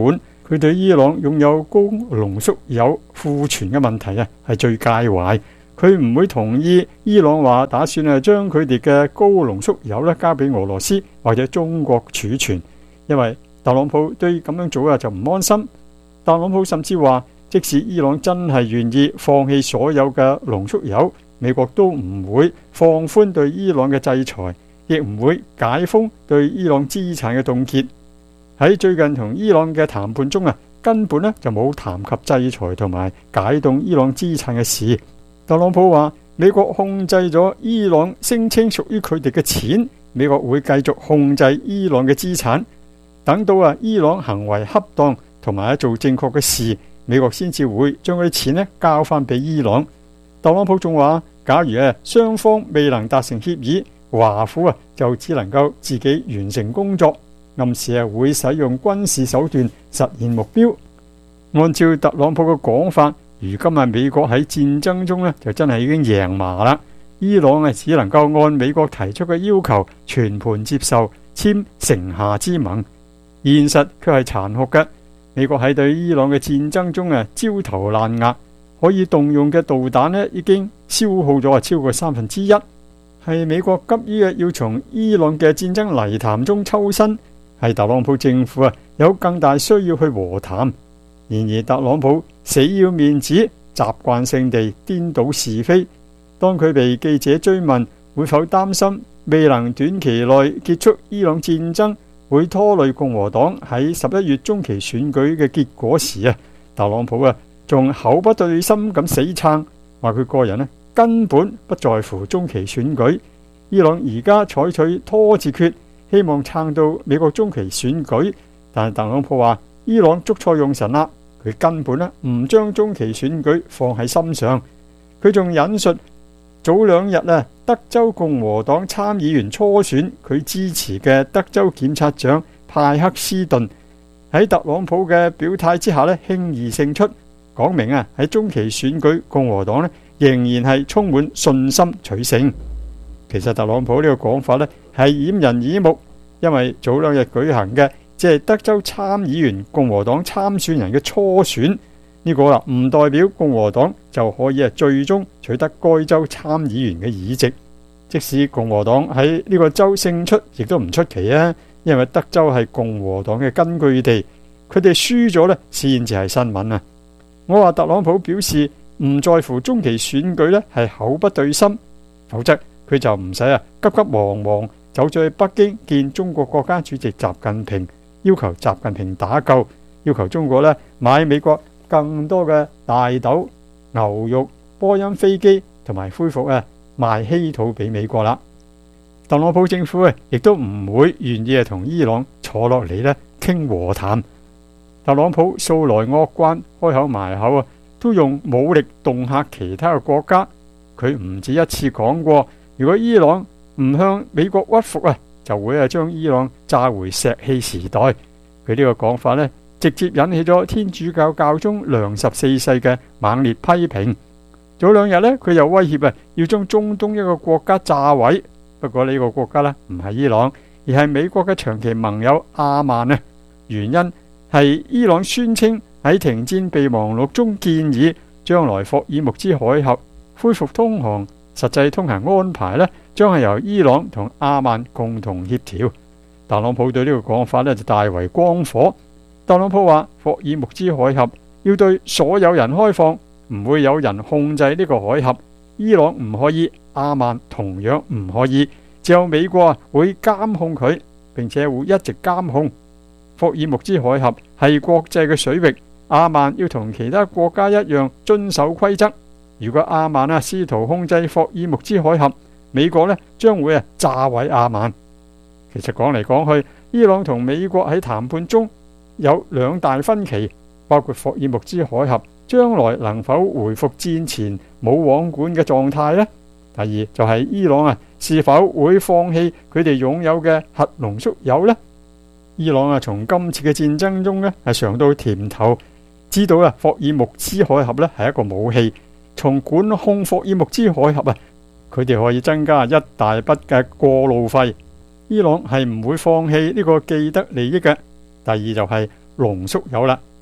Speaker 15: 佢對伊朗擁有高濃縮鈾庫存嘅問題啊係最介懷。佢唔會同意伊朗話打算啊將佢哋嘅高濃縮鈾咧交俾俄羅斯或者中國儲存，因為特朗普對咁樣做啊就唔安心。特朗普甚至話，即使伊朗真係願意放棄所有嘅濃縮鈾，美國都唔會放寬對伊朗嘅制裁，亦唔會解封對伊朗資產嘅凍結。喺最近同伊朗嘅談判中啊，根本咧就冇談及制裁同埋解凍伊朗資產嘅事。特朗普話，美國控制咗伊朗聲稱屬於佢哋嘅錢，美國會繼續控制伊朗嘅資產。等到啊伊朗行為恰當同埋做正確嘅事，美國先至會將嗰啲錢咧交翻俾伊朗。特朗普仲話，假如啊雙方未能達成協議，華府啊就只能夠自己完成工作，暗示啊會使用軍事手段實現目標。按照特朗普嘅講法，如今啊美國喺戰爭中咧就真係已經贏麻啦，伊朗啊只能夠按美國提出嘅要求全盤接受，簽城下之盟。現實卻係殘酷嘅，美國喺對伊朗嘅戰爭中啊焦頭爛額，可以動用嘅導彈咧已經消耗咗啊超過三分之一，係美國急於嘅要從伊朗嘅戰爭泥潭中抽身，係特朗普政府啊有更大需要去和談。然而特朗普死要面子，習慣性地顛倒是非。當佢被記者追問會否擔心未能短期內結束伊朗戰爭會拖累共和黨喺十一月中期選舉嘅結果時啊，特朗普啊仲口不對心咁死撐，話佢個人咧根本不在乎中期選舉。伊朗而家採取拖字訣，希望撐到美國中期選舉，但係特朗普話伊朗捉錯用神啦，佢根本咧唔將中期選舉放喺心上。佢仲引述早兩日啊，德州共和黨參議員初選佢支持嘅德州檢察長派克斯頓喺特朗普嘅表態之下咧輕易勝出，講明啊喺中期選舉共和黨咧仍然係充滿信心取勝。其實特朗普呢個講法咧係掩人耳目，因為早兩日舉行嘅即係德州參議員共和黨參選人嘅初選，呢個啦唔代表共和黨就可以啊最終取得該州參議員嘅議席。即使共和黨喺呢個州勝出，亦都唔出奇啊，因為德州係共和黨嘅根據地，佢哋輸咗呢先至係新聞啊。我話特朗普表示唔在乎中期選舉呢係口不對心，否則佢就唔使啊急急忙忙走咗去北京見中國國家主席習近平，要求習近平打救，要求中國呢買美國更多嘅大豆、牛肉、波音飛機，同埋恢復啊賣稀土俾美國啦。特朗普政府啊亦都唔會願意啊同伊朗坐落嚟呢傾和談。特朗普素來惡慣，開口埋口啊都用武力恫嚇其他嘅國家。佢唔止一次講過，如果伊朗唔向美國屈服啊，就會啊將伊朗炸回石器時代。佢呢個講法呢，直接引起咗天主教教宗良十四世嘅猛烈批評。早兩日呢，佢又威脅啊要將中東一個國家炸毀。不過呢個國家呢，唔係伊朗，而係美國嘅長期盟友阿曼啊。原因係伊朗宣稱喺停戰備忘錄中建議將來霍爾木茲海峽恢復通航，實際通行安排呢，將係由伊朗同阿曼共同協調。特朗普對呢個講法呢，就大為光火。特朗普話霍爾木茲海峽要對所有人開放，唔會有人控制呢個海峽。伊朗唔可以，阿曼同樣唔可以，只有美國啊會監控佢，並且會一直監控。霍爾木茲海峽係國際嘅水域，阿曼要同其他國家一樣遵守規則。如果阿曼啊試圖控制霍爾木茲海峽，美國呢將會啊炸毀阿曼。其實講嚟講去，伊朗同美國喺談判中有兩大分歧，包括霍爾木茲海峽將來能否回復戰前冇網管嘅狀態呢？第二就係伊朗啊是否會放棄佢哋擁有嘅核濃縮鈾呢？伊朗啊從今次嘅戰爭中呢係嘗到甜頭，知道啊霍爾木茲海峽呢係一個武器，從管控霍爾木茲海峽啊，佢哋可以增加一大筆嘅過路費。伊朗係唔會放棄呢個既得利益嘅。第二就係濃縮鈾啦，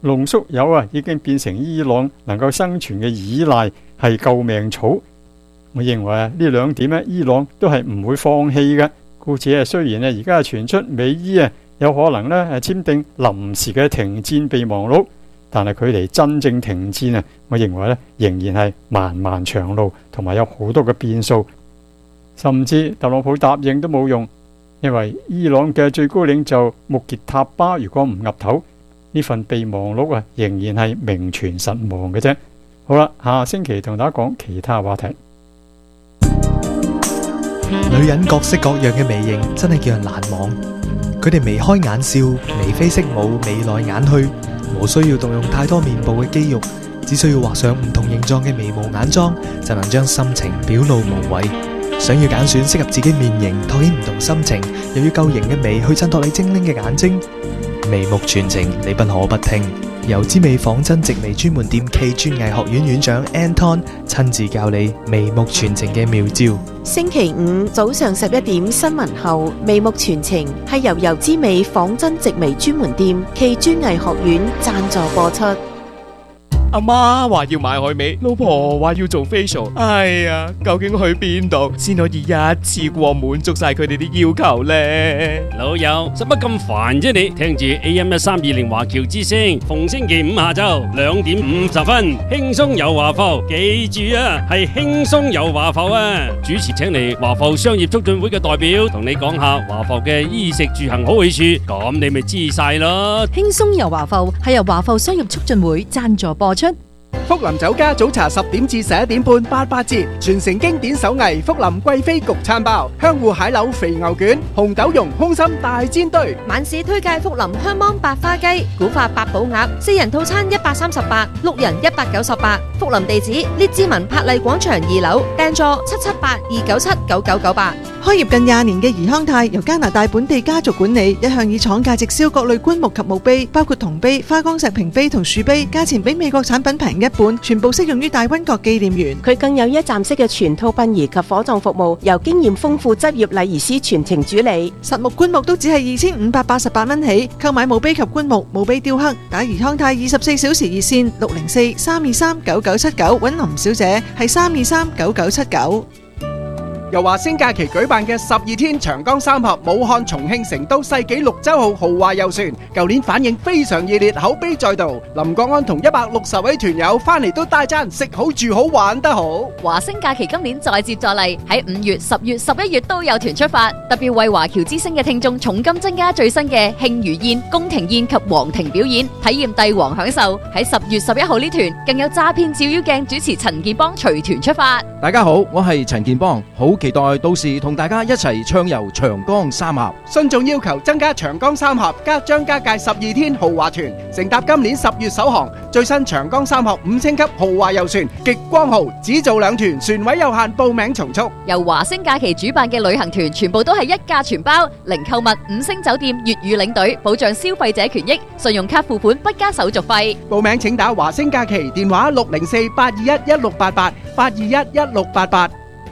Speaker 15: 濃縮鈾啊已經變成伊朗能夠生存嘅依賴，係救命草。我認為啊呢兩點咧，伊朗都係唔會放棄嘅。故此啊，雖然啊而家傳出美伊啊有可能咧係簽訂臨時嘅停戰備忘錄，但係距離真正停戰啊，我認為咧仍然係漫漫長路，同埋有好多嘅變數。甚至特朗普答應都冇用，因為伊朗嘅最高領袖穆傑塔巴如果唔岌頭，呢份備忘錄啊仍然係名存實亡嘅啫。好啦，下星期同大家講其他話題。
Speaker 16: 女人各式各樣嘅眉形真係叫人難忘，佢哋眉開眼笑、眉飛色舞、眉來眼去，無需要動用太多面部嘅肌肉，只需要畫上唔同形狀嘅眉毛眼妝，就能將心情表露無遺。想要揀選適合自己面型，拓顯唔同心情，又要夠型嘅眉去襯托你精靈嘅眼睛，眉目傳情你不可不聽。由之美仿真直眉專門店暨專藝學院院長 Anton 親自教你眉目傳情嘅妙招。
Speaker 7: 星期五早上十一點新聞後，眉目傳情係由由之美仿真直眉專門店暨專藝學院贊助播出。
Speaker 17: 阿媽話要買海味，老婆話要做 facial， 哎呀，究竟去邊度先可以一次過滿足晒佢哋啲要求呢？
Speaker 18: 老友，使乜咁煩啫你？聽住 A M 一三二零華僑之聲，逢星期五下晝兩點五十分，輕鬆遊華埠，記住啊，係輕鬆遊華埠啊！主持請嚟華埠商業促進會嘅代表，同你講下華埠嘅衣食住行好去處，咁你咪知晒咯。
Speaker 4: 輕鬆遊華埠係由華埠商業促進會贊助播出。
Speaker 6: 福林酒家早茶十點至十一點半八八折，傳承經典手藝福林貴妃焗餐包、香芋蟹柳肥牛卷、紅豆蓉空心大煎堆。
Speaker 19: 晚市推介福林香芒白花雞、古法八寶鴨，四人套餐一百三十八，六人一百九十八。福林地址：列治文柏麗廣場二樓，訂座七七八二九七九九九八。
Speaker 9: 開業近廿年嘅怡康泰由加拿大本地家族管理，一向以廠價直銷各類棺木及墓碑，包括銅碑、花崗石屏碑同樹碑，價錢比美國產品平一半，全部適用於大溫國紀念園。
Speaker 7: 佢更有一站式嘅全套殯儀及火葬服務，由經驗豐富執業禮儀師全程主理。
Speaker 9: 實木棺木都只係二千五百八十八蚊起，購買墓碑及棺木、墓碑雕刻，打怡康泰二十四小時熱線六零四三二三九九七九，揾林小姐係三二三九九七九。
Speaker 6: 由華星假期舉辦嘅十二天長江三峽武漢、重慶、成都世紀綠洲號豪華遊船，舊年反應非常熱烈，口碑再度。林國安同一百六十位團友翻嚟都大讚食好住好玩得好。
Speaker 20: 華星假期今年再接再厲，喺五月、十月、十一月都有團出發，特別為華僑之星嘅聽眾重金增加最新嘅慶餘宴、宮廷宴及皇庭表演，體驗帝王享受。喺十月十一號呢團更有詐騙照妖鏡主持陳建邦隨團出發。
Speaker 11: 大家好，我係陳建邦，好期待到時同大家一齊暢遊長江三峽。
Speaker 6: 信眾要求增加長江三峽加張家界十二天豪華團，乘搭今年十月首航最新長江三峽五星級豪華遊船極光號，只做兩團，船位有限，報名從速。
Speaker 20: 由華星假期主辦嘅旅行團全部都係一價全包，零購物、五星酒店、粵語領隊，保障消費者權益，信用卡付款不加手續費。
Speaker 6: 報名請打華星假期電話六零四八二一一六八八八二一一六八八。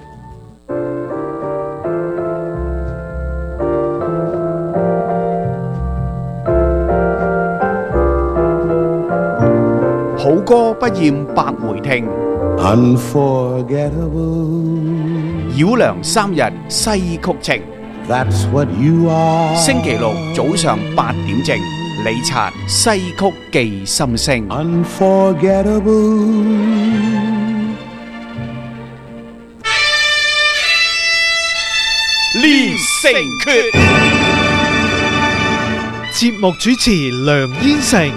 Speaker 6: 好歌不厭百回聽，繞梁三日西曲情。星期六早上八點正，李察西曲記心聲。
Speaker 3: 練成訣，節目主持梁燕成。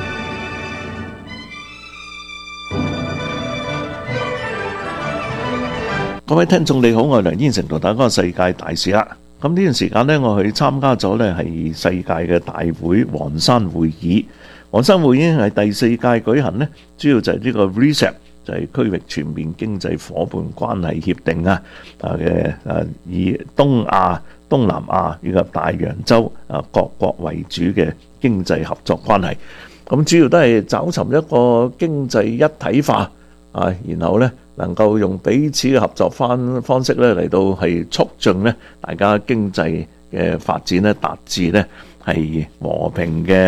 Speaker 21: 各位聽眾你好，我係梁燕成，同大家講世界大事啦。咁呢段時間呢，我去參加咗呢係世界嘅大會黃山會議。黃山會議係第四屆舉行呢，主要就係呢個 R C E P， 就係區域全面經濟夥伴關係協定啊嘅誒，以東亞、東南亞以及大洋洲啊各國為主嘅經濟合作關係。咁主要都係找尋一個經濟一體化啊，然後呢，能夠用彼此嘅合作方方式咧嚟到係促進咧大家經濟嘅發展咧，達至咧係和平嘅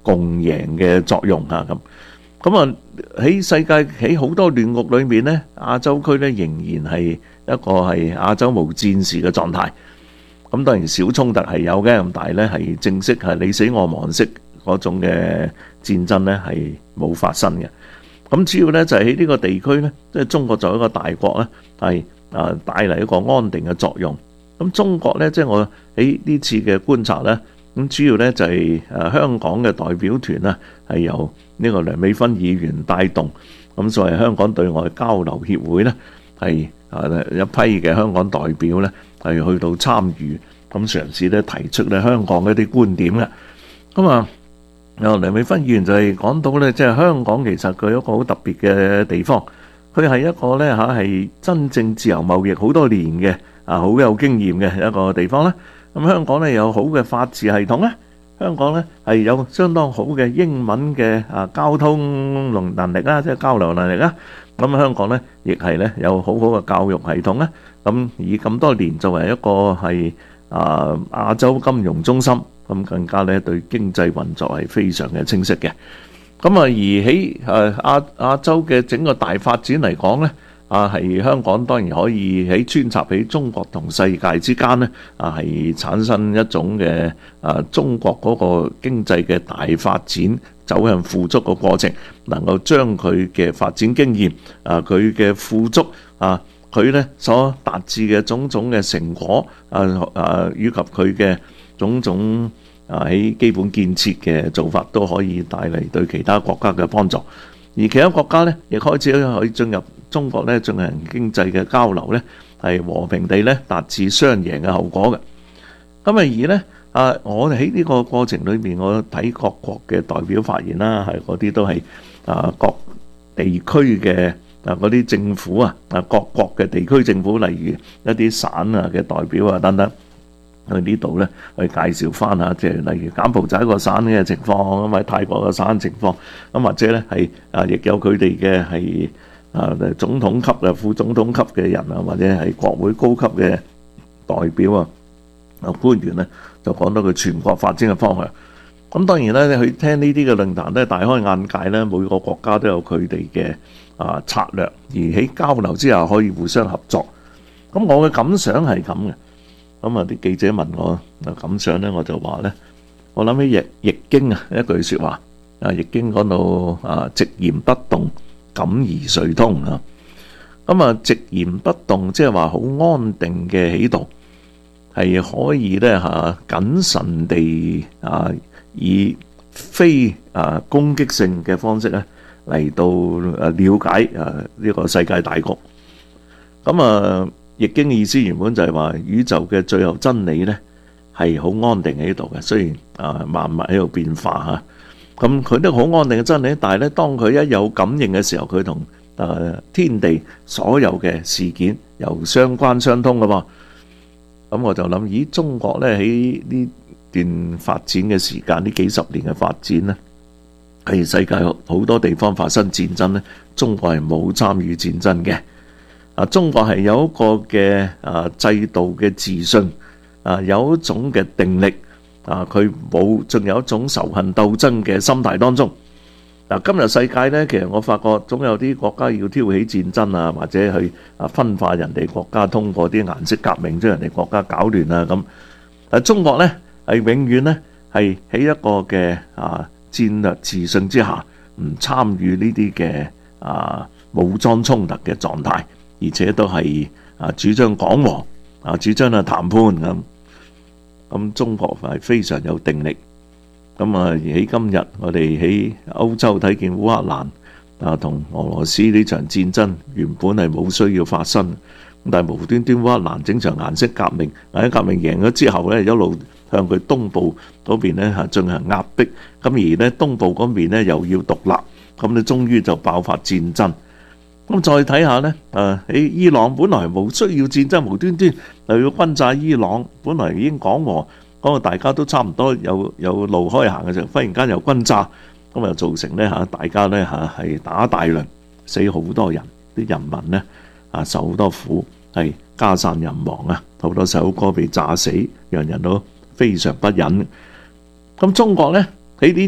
Speaker 21: 共贏嘅作用嚇咁。咁啊喺世界喺好多亂局裏面呢，亞洲區呢仍然係一個係亞洲無戰事嘅狀態。咁當然小衝突係有嘅，咁但係呢係正式係你死我亡式嗰種嘅戰爭呢係冇發生嘅。咁主要呢就係喺呢個地區呢，即係中國作為一個大國呢，係啊帶嚟一個安定嘅作用。咁中國呢，即係我喺呢次嘅觀察呢，咁主要呢就係誒香港嘅代表團呢係由呢個梁美芬議員帶動，咁所謂香港對外交流協會呢係啊一批嘅香港代表呢係去到參與，咁嘗試咧提出咧香港嘅一啲觀點嘅。咁啊，由梁美芬議員就係講到咧，即係香港其實佢有一個好特別嘅地方，佢係一個咧嚇係真正自由貿易好多年嘅啊，好有經驗嘅一個地方咧。咁香港咧有好嘅法治系統咧，香港咧係有相當好嘅英文嘅啊交通能能力啦，即係交流能力啦。咁香港咧亦係咧有好好嘅教育系統咧。咁以咁多年作為一個係啊亞洲金融中心，咁更加咧對經濟運作係非常嘅清晰嘅。咁啊而喺誒亞亞洲嘅整個大發展嚟講咧，啊係香港當然可以喺穿插喺中國同世界之間咧，啊係產生一種嘅啊中國嗰個經濟嘅大發展走向富足嘅過程，能夠將佢嘅發展經驗啊佢嘅富足啊。佢咧所達至嘅種種嘅成果，啊啊，以及佢嘅種種啊喺基本建設嘅做法，都可以帶嚟對其他國家嘅幫助。而其他國家咧，亦開始可以進入中國咧進行經濟嘅交流咧，係和平地咧達至雙贏嘅後果嘅。咁啊而咧啊，我哋喺呢個過程裏面，我睇各國嘅代表發言啦，係嗰啲都係啊各地區嘅。啊！嗰啲政府啊，啊各國嘅地區政府，例如一啲省啊嘅代表啊等等，去呢度咧去介紹翻下，即係例如柬埔寨一個省嘅情況，咁或者泰國嘅省嘅情況，咁或者咧係啊，亦有佢哋嘅係啊總統級啊、副總統級嘅人啊，或者係國會高級嘅代表啊、啊官員咧，就講到佢全國發展嘅方向。咁當然咧，你去聽呢啲嘅論壇咧，大開眼界咧，每個國家都有佢哋嘅啊策略，而喺交流之下可以互相合作。咁我嘅感想係咁嘅。咁啊啲記者問我啊感想咧，我就話咧，我諗起易易經啊一句説話啊，易經講到啊直言不動，感而遂通啊。咁啊直言不動，即係話好安定嘅喺度，係可以咧嚇謹慎地啊。以非啊攻擊性嘅方式咧嚟到誒了解誒呢個世界大局。咁啊，易經嘅意思原本就係話宇宙嘅最後真理咧係好安定喺度嘅，雖然啊萬物喺度變化嚇，咁佢都好安定嘅真理。但係咧，當佢一有感應嘅時候，佢同誒天地所有嘅事件又相關相通㗎嘛。咁我就諗，咦，中國咧喺呢段發展嘅時間，呢幾十年嘅發展呢，喺世界好多地方發生戰爭呢，中國係冇參與戰爭嘅。啊，中國係有一個嘅啊制度嘅自信，啊有一種嘅定力，啊佢冇，仲有一種仇恨鬥爭嘅心態當中。嗱，今日世界呢，其實我發覺總有啲國家要挑起戰爭啊，或者去啊分化人哋國家，通過啲顏色革命將人哋國家搞亂啊咁。但中國呢，係永遠咧，係喺一個嘅啊戰略自信之下，唔參與呢啲嘅啊武裝衝突嘅狀態，而且都係啊主張講和啊，主張啊談判咁。咁中國係非常有定力。咁啊，而喺今日我哋喺歐洲睇見烏克蘭啊同俄羅斯呢場戰爭原本係冇需要發生，但係無端端烏克蘭整場顏色革命，顏色革命贏咗之後咧，一路向佢東部嗰邊咧嚇進行壓迫，咁而咧東部嗰邊咧又要獨立，咁咧終於就爆發戰爭。咁再睇下咧，誒喺伊朗本來冇需要戰爭，無端端又要轟炸伊朗，本來已經講和，講到大家都差唔多有有路開行嘅時候，忽然間又轟炸，咁又造成咧嚇大家咧嚇係打大輪，死好多人，啲人民咧啊受好多苦，係家散人亡啊，好多細佬哥被炸死，讓人都非常不忍。咁中國呢，喺呢啲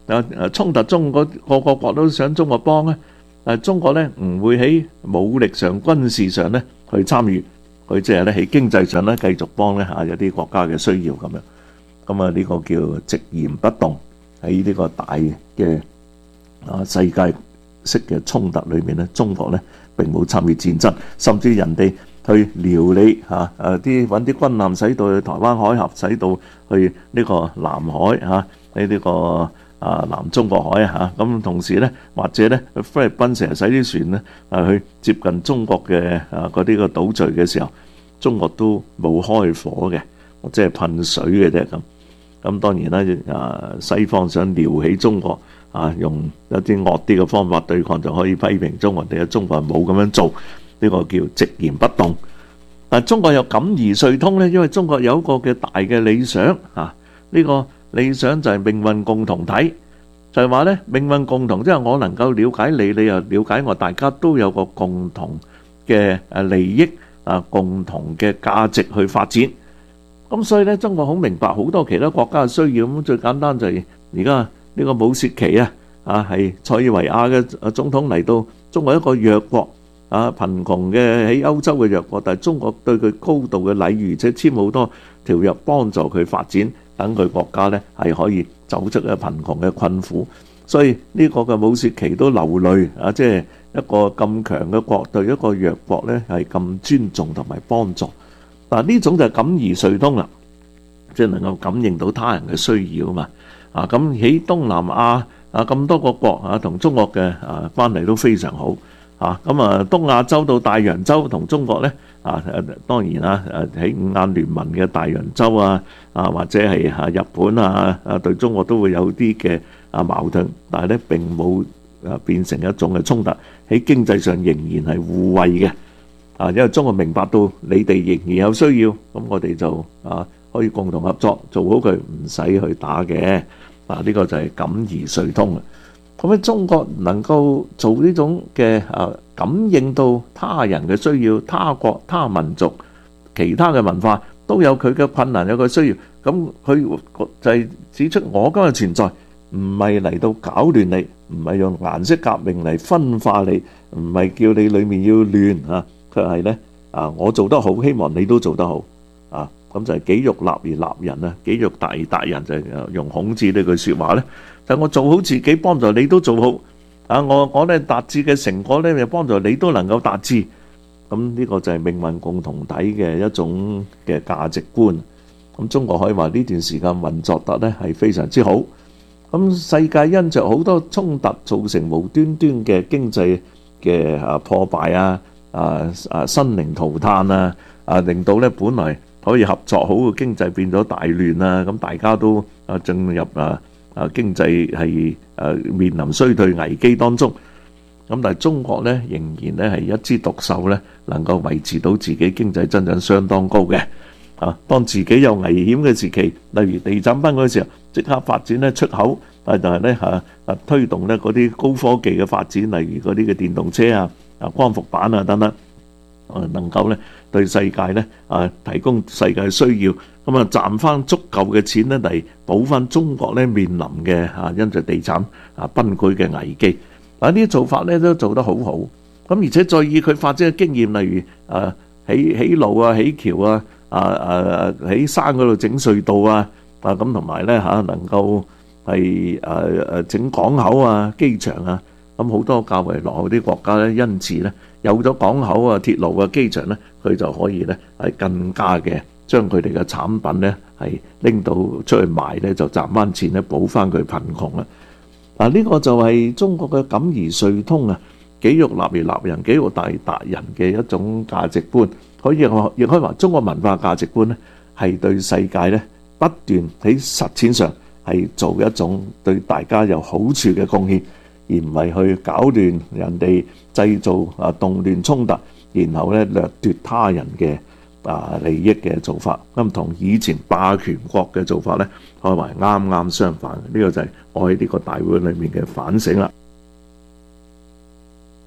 Speaker 21: 啊誒衝突中嗰個個國都想中國幫咧，但係中國咧唔會喺武力上、軍事上咧去參與，佢即係咧喺經濟上咧繼續幫咧嚇有啲國家嘅需要咁樣。咁啊呢個叫直言不動，喺呢個大嘅啊世界式嘅衝突裏面咧，中國咧並冇參與戰爭，甚至人哋去遼你嚇誒啲揾啲軍艦駛到去台灣海峽，駛到去呢個南海嚇喺呢個啊南中國海嚇，咁同時咧或者咧菲律賓成日使啲船咧啊去接近中國嘅啊嗰啲個島嶼嘅時候，中國都冇開火嘅，即係噴水嘅啫咁。咁當然啦，啊西方想撩起中國啊，用一啲惡啲嘅方法對抗，就可以批評中國哋嘅中國冇咁樣做，呢個叫直言不動。但中國有感而遂通咧，因為中國有一個嘅大嘅理想啊，呢個理想就係命運共同體，就係話咧命運共同，即係我能夠了解你，你又了解我，大家都有個共同嘅誒利益啊，共同嘅價值去發展。咁所以咧，中國好明白好多其他國家嘅需要。咁最簡單就係而家呢個武契奇啊，啊係塞爾維亞嘅總統嚟到中國一個弱國啊，貧窮嘅喺歐洲嘅弱國，但係中國對佢高度嘅禮遇，而且簽好多條約幫助佢發展，等佢國家咧係可以走出一貧窮嘅困苦。所以呢個嘅武契奇都流淚啊，即係一個咁強嘅國對一個弱國咧係咁尊重同埋幫助。嗱呢種就係感而遂通啦，即係能夠感應到他人嘅需要啊嘛。啊咁喺東南亞啊咁多個國啊同中國嘅啊關係都非常好啊。咁啊東亞洲到大洋洲同中國咧啊誒當然啦誒喺五眼聯盟嘅大洋洲啊啊或者係啊日本啊啊對中國都會有啲嘅啊矛盾，但係咧並冇啊變成一種嘅衝突，喺經濟上仍然係互惠嘅。啊，因為中國明白到你哋仍然有需要，咁我哋就啊可以共同合作，做好佢，唔使去打嘅。啊，呢個就係感而遂通啦。咁喺中國能夠做呢種嘅啊感應到他人嘅需要，他國、他民族、其他嘅文化都有佢嘅困難，有佢需要。咁佢就係指出我今日存在，唔係嚟到搞亂你，唔係用顏色革命嚟分化你，唔係叫你裡面要亂啊。佢係咧啊！我做得好，希望你都做得好啊！咁就係己欲立而立人啊，己欲達而達人，就係用孔子呢句説話咧。就係我做好自己，幫助你都做好啊！我我咧達至嘅成果咧，就幫助你都能夠達至。咁呢個就係命運共同體嘅一種嘅價值觀。咁中國可以話呢段時間運作得咧係非常之好。咁世界因着好多衝突造成無端端嘅經濟嘅啊破敗啊！啊啊！生靈塗炭啊！啊，令到咧本來可以合作好嘅經濟變咗大亂啊！咁大家都啊進入啊啊經濟係誒面臨衰退危機當中。咁但係中國咧仍然咧係一枝獨秀咧，能夠維持到自己經濟增長相當高嘅。啊，當自己有危險嘅時期，例如地震崩嗰時候，即刻發展咧出口，但係咧嚇啊推動咧嗰啲高科技嘅發展，例如嗰啲嘅電動車啊。啊，光伏板啊等等，啊能夠咧對世界咧啊提供世界需要，咁啊賺翻足夠嘅錢咧嚟補翻中國咧面臨嘅啊因着地產啊崩潰嘅危機。嗱呢啲做法咧都做得好好，咁而且再以佢發展嘅經驗，例如啊起起路啊、起橋啊、啊啊喺山嗰度整隧道啊，啊咁同埋咧嚇能夠係誒誒整港口啊、機場啊。咁好多較為落後啲國家咧，因此咧有咗港口啊、鐵路啊、機場咧，佢就可以咧係更加嘅將佢哋嘅產品咧係拎到出去賣咧，就賺翻錢咧補翻佢貧窮啦。嗱，呢個就係中國嘅感而遂通啊，己欲立而立人，己欲達而達人嘅一種價值觀。可以亦可以話中國文化價值觀咧，係對世界咧不斷喺實踐上係做一種對大家有好處嘅貢獻。而唔係去搞亂人哋，製造啊動亂衝突，然後咧掠奪他人嘅啊利益嘅做法，咁同以前霸權國嘅做法咧，可謂啱啱相反。呢、這個就係我喺呢個大會裏面嘅反省啦。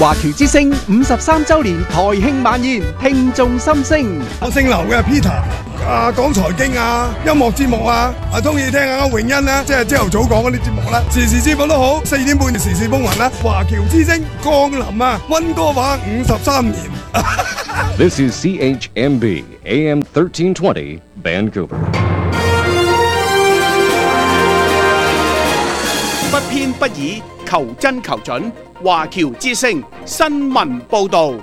Speaker 6: 華僑之聲五十三週年台慶晚宴，聽眾心聲。
Speaker 5: 我姓劉嘅 Peter， 啊講財經啊、音樂節目啊，啊中意聽下詠欣啦，即係朝頭早講嗰啲節目啦，時時節目都好，四點半時事風雲啦。華僑之聲降臨啊，溫哥華五十三年。
Speaker 10: This is C H M B A M thirteen twenty Vancouver。
Speaker 14: 不偏不倚，求真求準。華僑之聲新聞報導。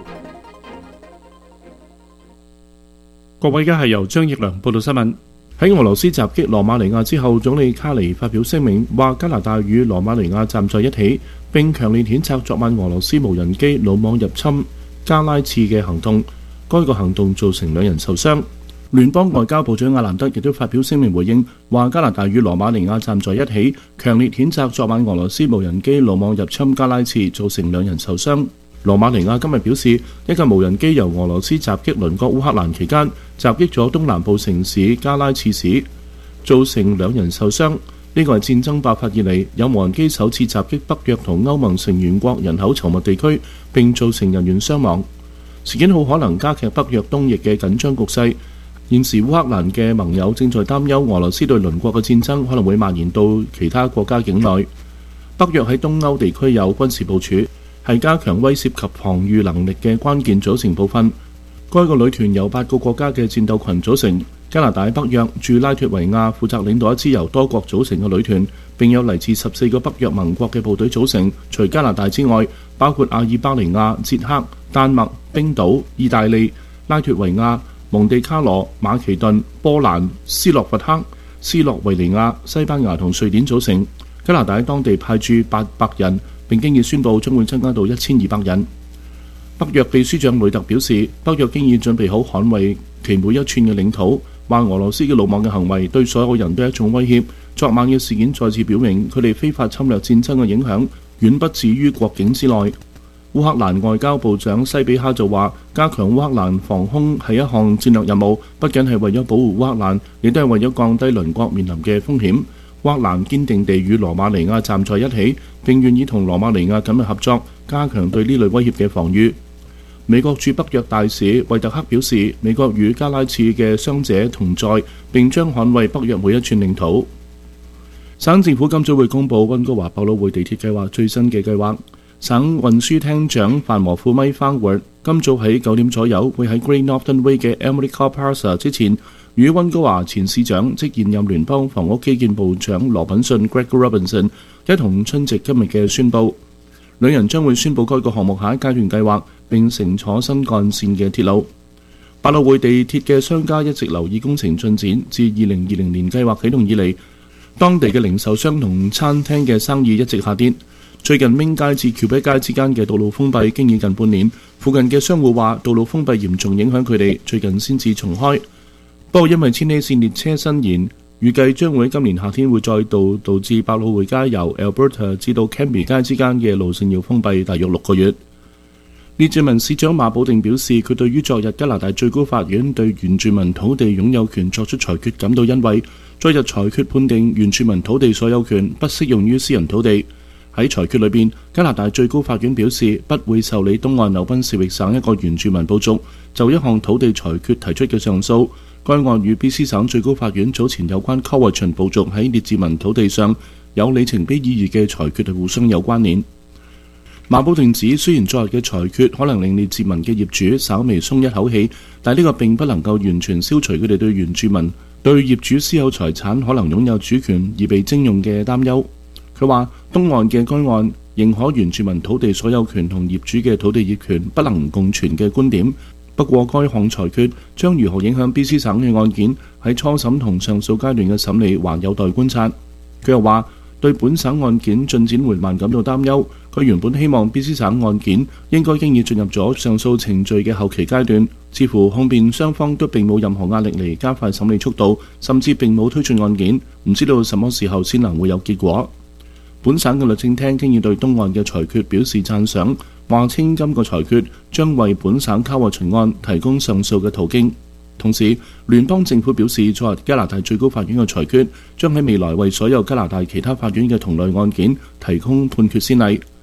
Speaker 13: 各位，而家係由張奕良報道新聞。喺俄羅斯襲擊羅馬尼亞之後，總理卡尼發表聲明，話加拿大與羅馬尼亞站在一起，並強烈譴責昨晚俄羅斯無人機魯網入侵加拉刺嘅行動。該個行動造成兩人受傷。聯邦外交部長阿蘭德亦都發表聲明回應，話加拿大與羅馬尼亞站在一起，強烈譴責昨晚俄羅斯無人機魯網入侵加拉刺，造成兩人受傷。羅馬尼亞今日表示，一架無人機由俄羅斯襲擊鄰國烏克蘭期間，襲擊咗東南部城市加拉刺市，造成兩人受傷。呢個係戰爭爆發以嚟有無人機首次襲擊北約同歐盟成員國人口稠密地區，並造成人員傷亡。事件好可能加劇北約東翼嘅緊張局勢。現時烏克蘭嘅盟友正在擔憂俄羅斯對鄰國嘅戰爭可能會蔓延到其他國家境內。北約喺東歐地區有軍事部署，係加強威懾及防禦能力嘅關鍵組成部分。該個旅團由八個國家嘅戰鬥群組成。加拿大北約駐拉脫維亞負責領導一支由多國組成嘅旅團，並有嚟自十四個北約盟國嘅部隊組成。除加拿大之外，包括阿爾巴尼亞、捷克、丹麥、冰島、意大利、拉脫維亞、蒙地卡羅、馬其頓、波蘭、斯洛伐克、斯洛維尼亞、西班牙同瑞典組成。加拿大喺當地派駐八百人，並經已宣布將會增加到一千二百人。北約秘書長雷特表示，北約經已準備好捍衛其每一寸嘅領土，話俄羅斯嘅魯莽嘅行為對所有人都係一種威脅。昨晚嘅事件再次表明，佢哋非法侵略戰爭嘅影響遠不止於國境之內。烏克蘭外交部長西比哈就話，加強烏克蘭防空係一項戰略任務，不僅係為咗保護烏克蘭，亦都係為咗降低鄰國面臨嘅風險。烏克蘭堅定地與羅馬尼亞站在一起，並願意同羅馬尼亞緊密合作，加強對呢類威脅嘅防禦。美國駐北約大使惠特克表示，美國與加拉刺嘅傷者同在，並將捍衛北約每一寸領土。省政府今早會公布溫哥華百老匯地鐵計劃最新嘅計劃。省運輸廳長范和富米翻活今早喺九點左右會喺 Great Northern Way 嘅 Emily Carr Plaza 之前，與溫哥華前市長即現任聯邦房屋基建部長羅品遜 Greg Robinson 一同出席今日嘅宣佈。兩人將會宣佈該個項目下一階段計劃，並乘坐新幹線嘅鐵路。百老匯地鐵嘅商家一直留意工程進展，自二零二零年計劃啟動以嚟，當地嘅零售商同餐廳嘅生意一直下跌。最近明街至橋北街之間嘅道路封閉經已近半年，附近嘅商戶話道路封閉嚴重影響佢哋，最近先至重開。不過因為千禧線列車伸延，預計將會喺今年夏天會再度導致百老匯街由 Alberta 至到 Cambie 街之間嘅路線要封閉大約六個月。列治文市長馬保定表示，佢對於昨日加拿大最高法院對原住民土地擁有權作出裁決感到欣慰。昨日裁決判定原住民土地所有權不適用於私人土地。喺裁決裏邊，加拿大最高法院表示不會受理東岸紐賓士域省一個原住民部族就一項土地裁決提出嘅上訴。該案與 B C 省最高法院早前有關卡維秦部族喺列治文土地上有里程碑意義嘅裁決係互相有關聯。馬保定指，雖然昨日嘅裁決可能令列治文嘅業主稍微鬆一口氣，但呢個並不能夠完全消除佢哋對原住民對業主私有財產可能擁有主權而被徵用嘅擔憂。佢話東岸嘅該案認可原住民土地所有權同業主嘅土地業權不能共存嘅觀點，不過該項裁決將如何影響 B C 省嘅案件喺初審同上訴階段嘅審理還有待觀察。佢又話對本省案件進展緩慢感到擔憂。佢原本希望 B C 省案件應該經已進入咗上訴程序嘅後期階段，似乎控辯雙方都並冇任何壓力嚟加快審理速度，甚至並冇推進案件，唔知道什麼時候先能會有結果。本省嘅律政廳經已對東岸嘅裁決表示讚賞，話稱今個裁決將為本省卡沃秦案提供上訴嘅途徑。同時，聯邦政府表示，昨日加拿大最高法院嘅裁決將喺未來為所有加拿大其他法院嘅同類案件提供判決先例。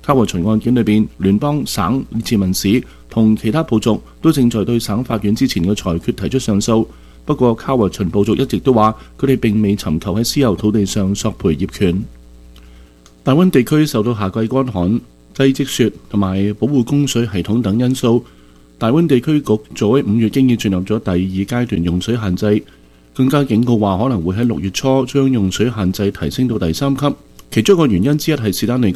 Speaker 13: 卡維秦案件裏邊，聯邦、省、自民市同其他部族都正在對省法院之前嘅裁決提出上訴。不過卡維秦部族一直都話，佢哋並未尋求喺私有土地上索賠業權。大溫地區受到夏季乾旱、低積雪同埋保護供水系統等因素，大溫地區局早喺五月經已進入咗第二階段用水限制，更加警告話可能會喺六月初將用水限制提升到第三級。其中一個原因之一係士丹利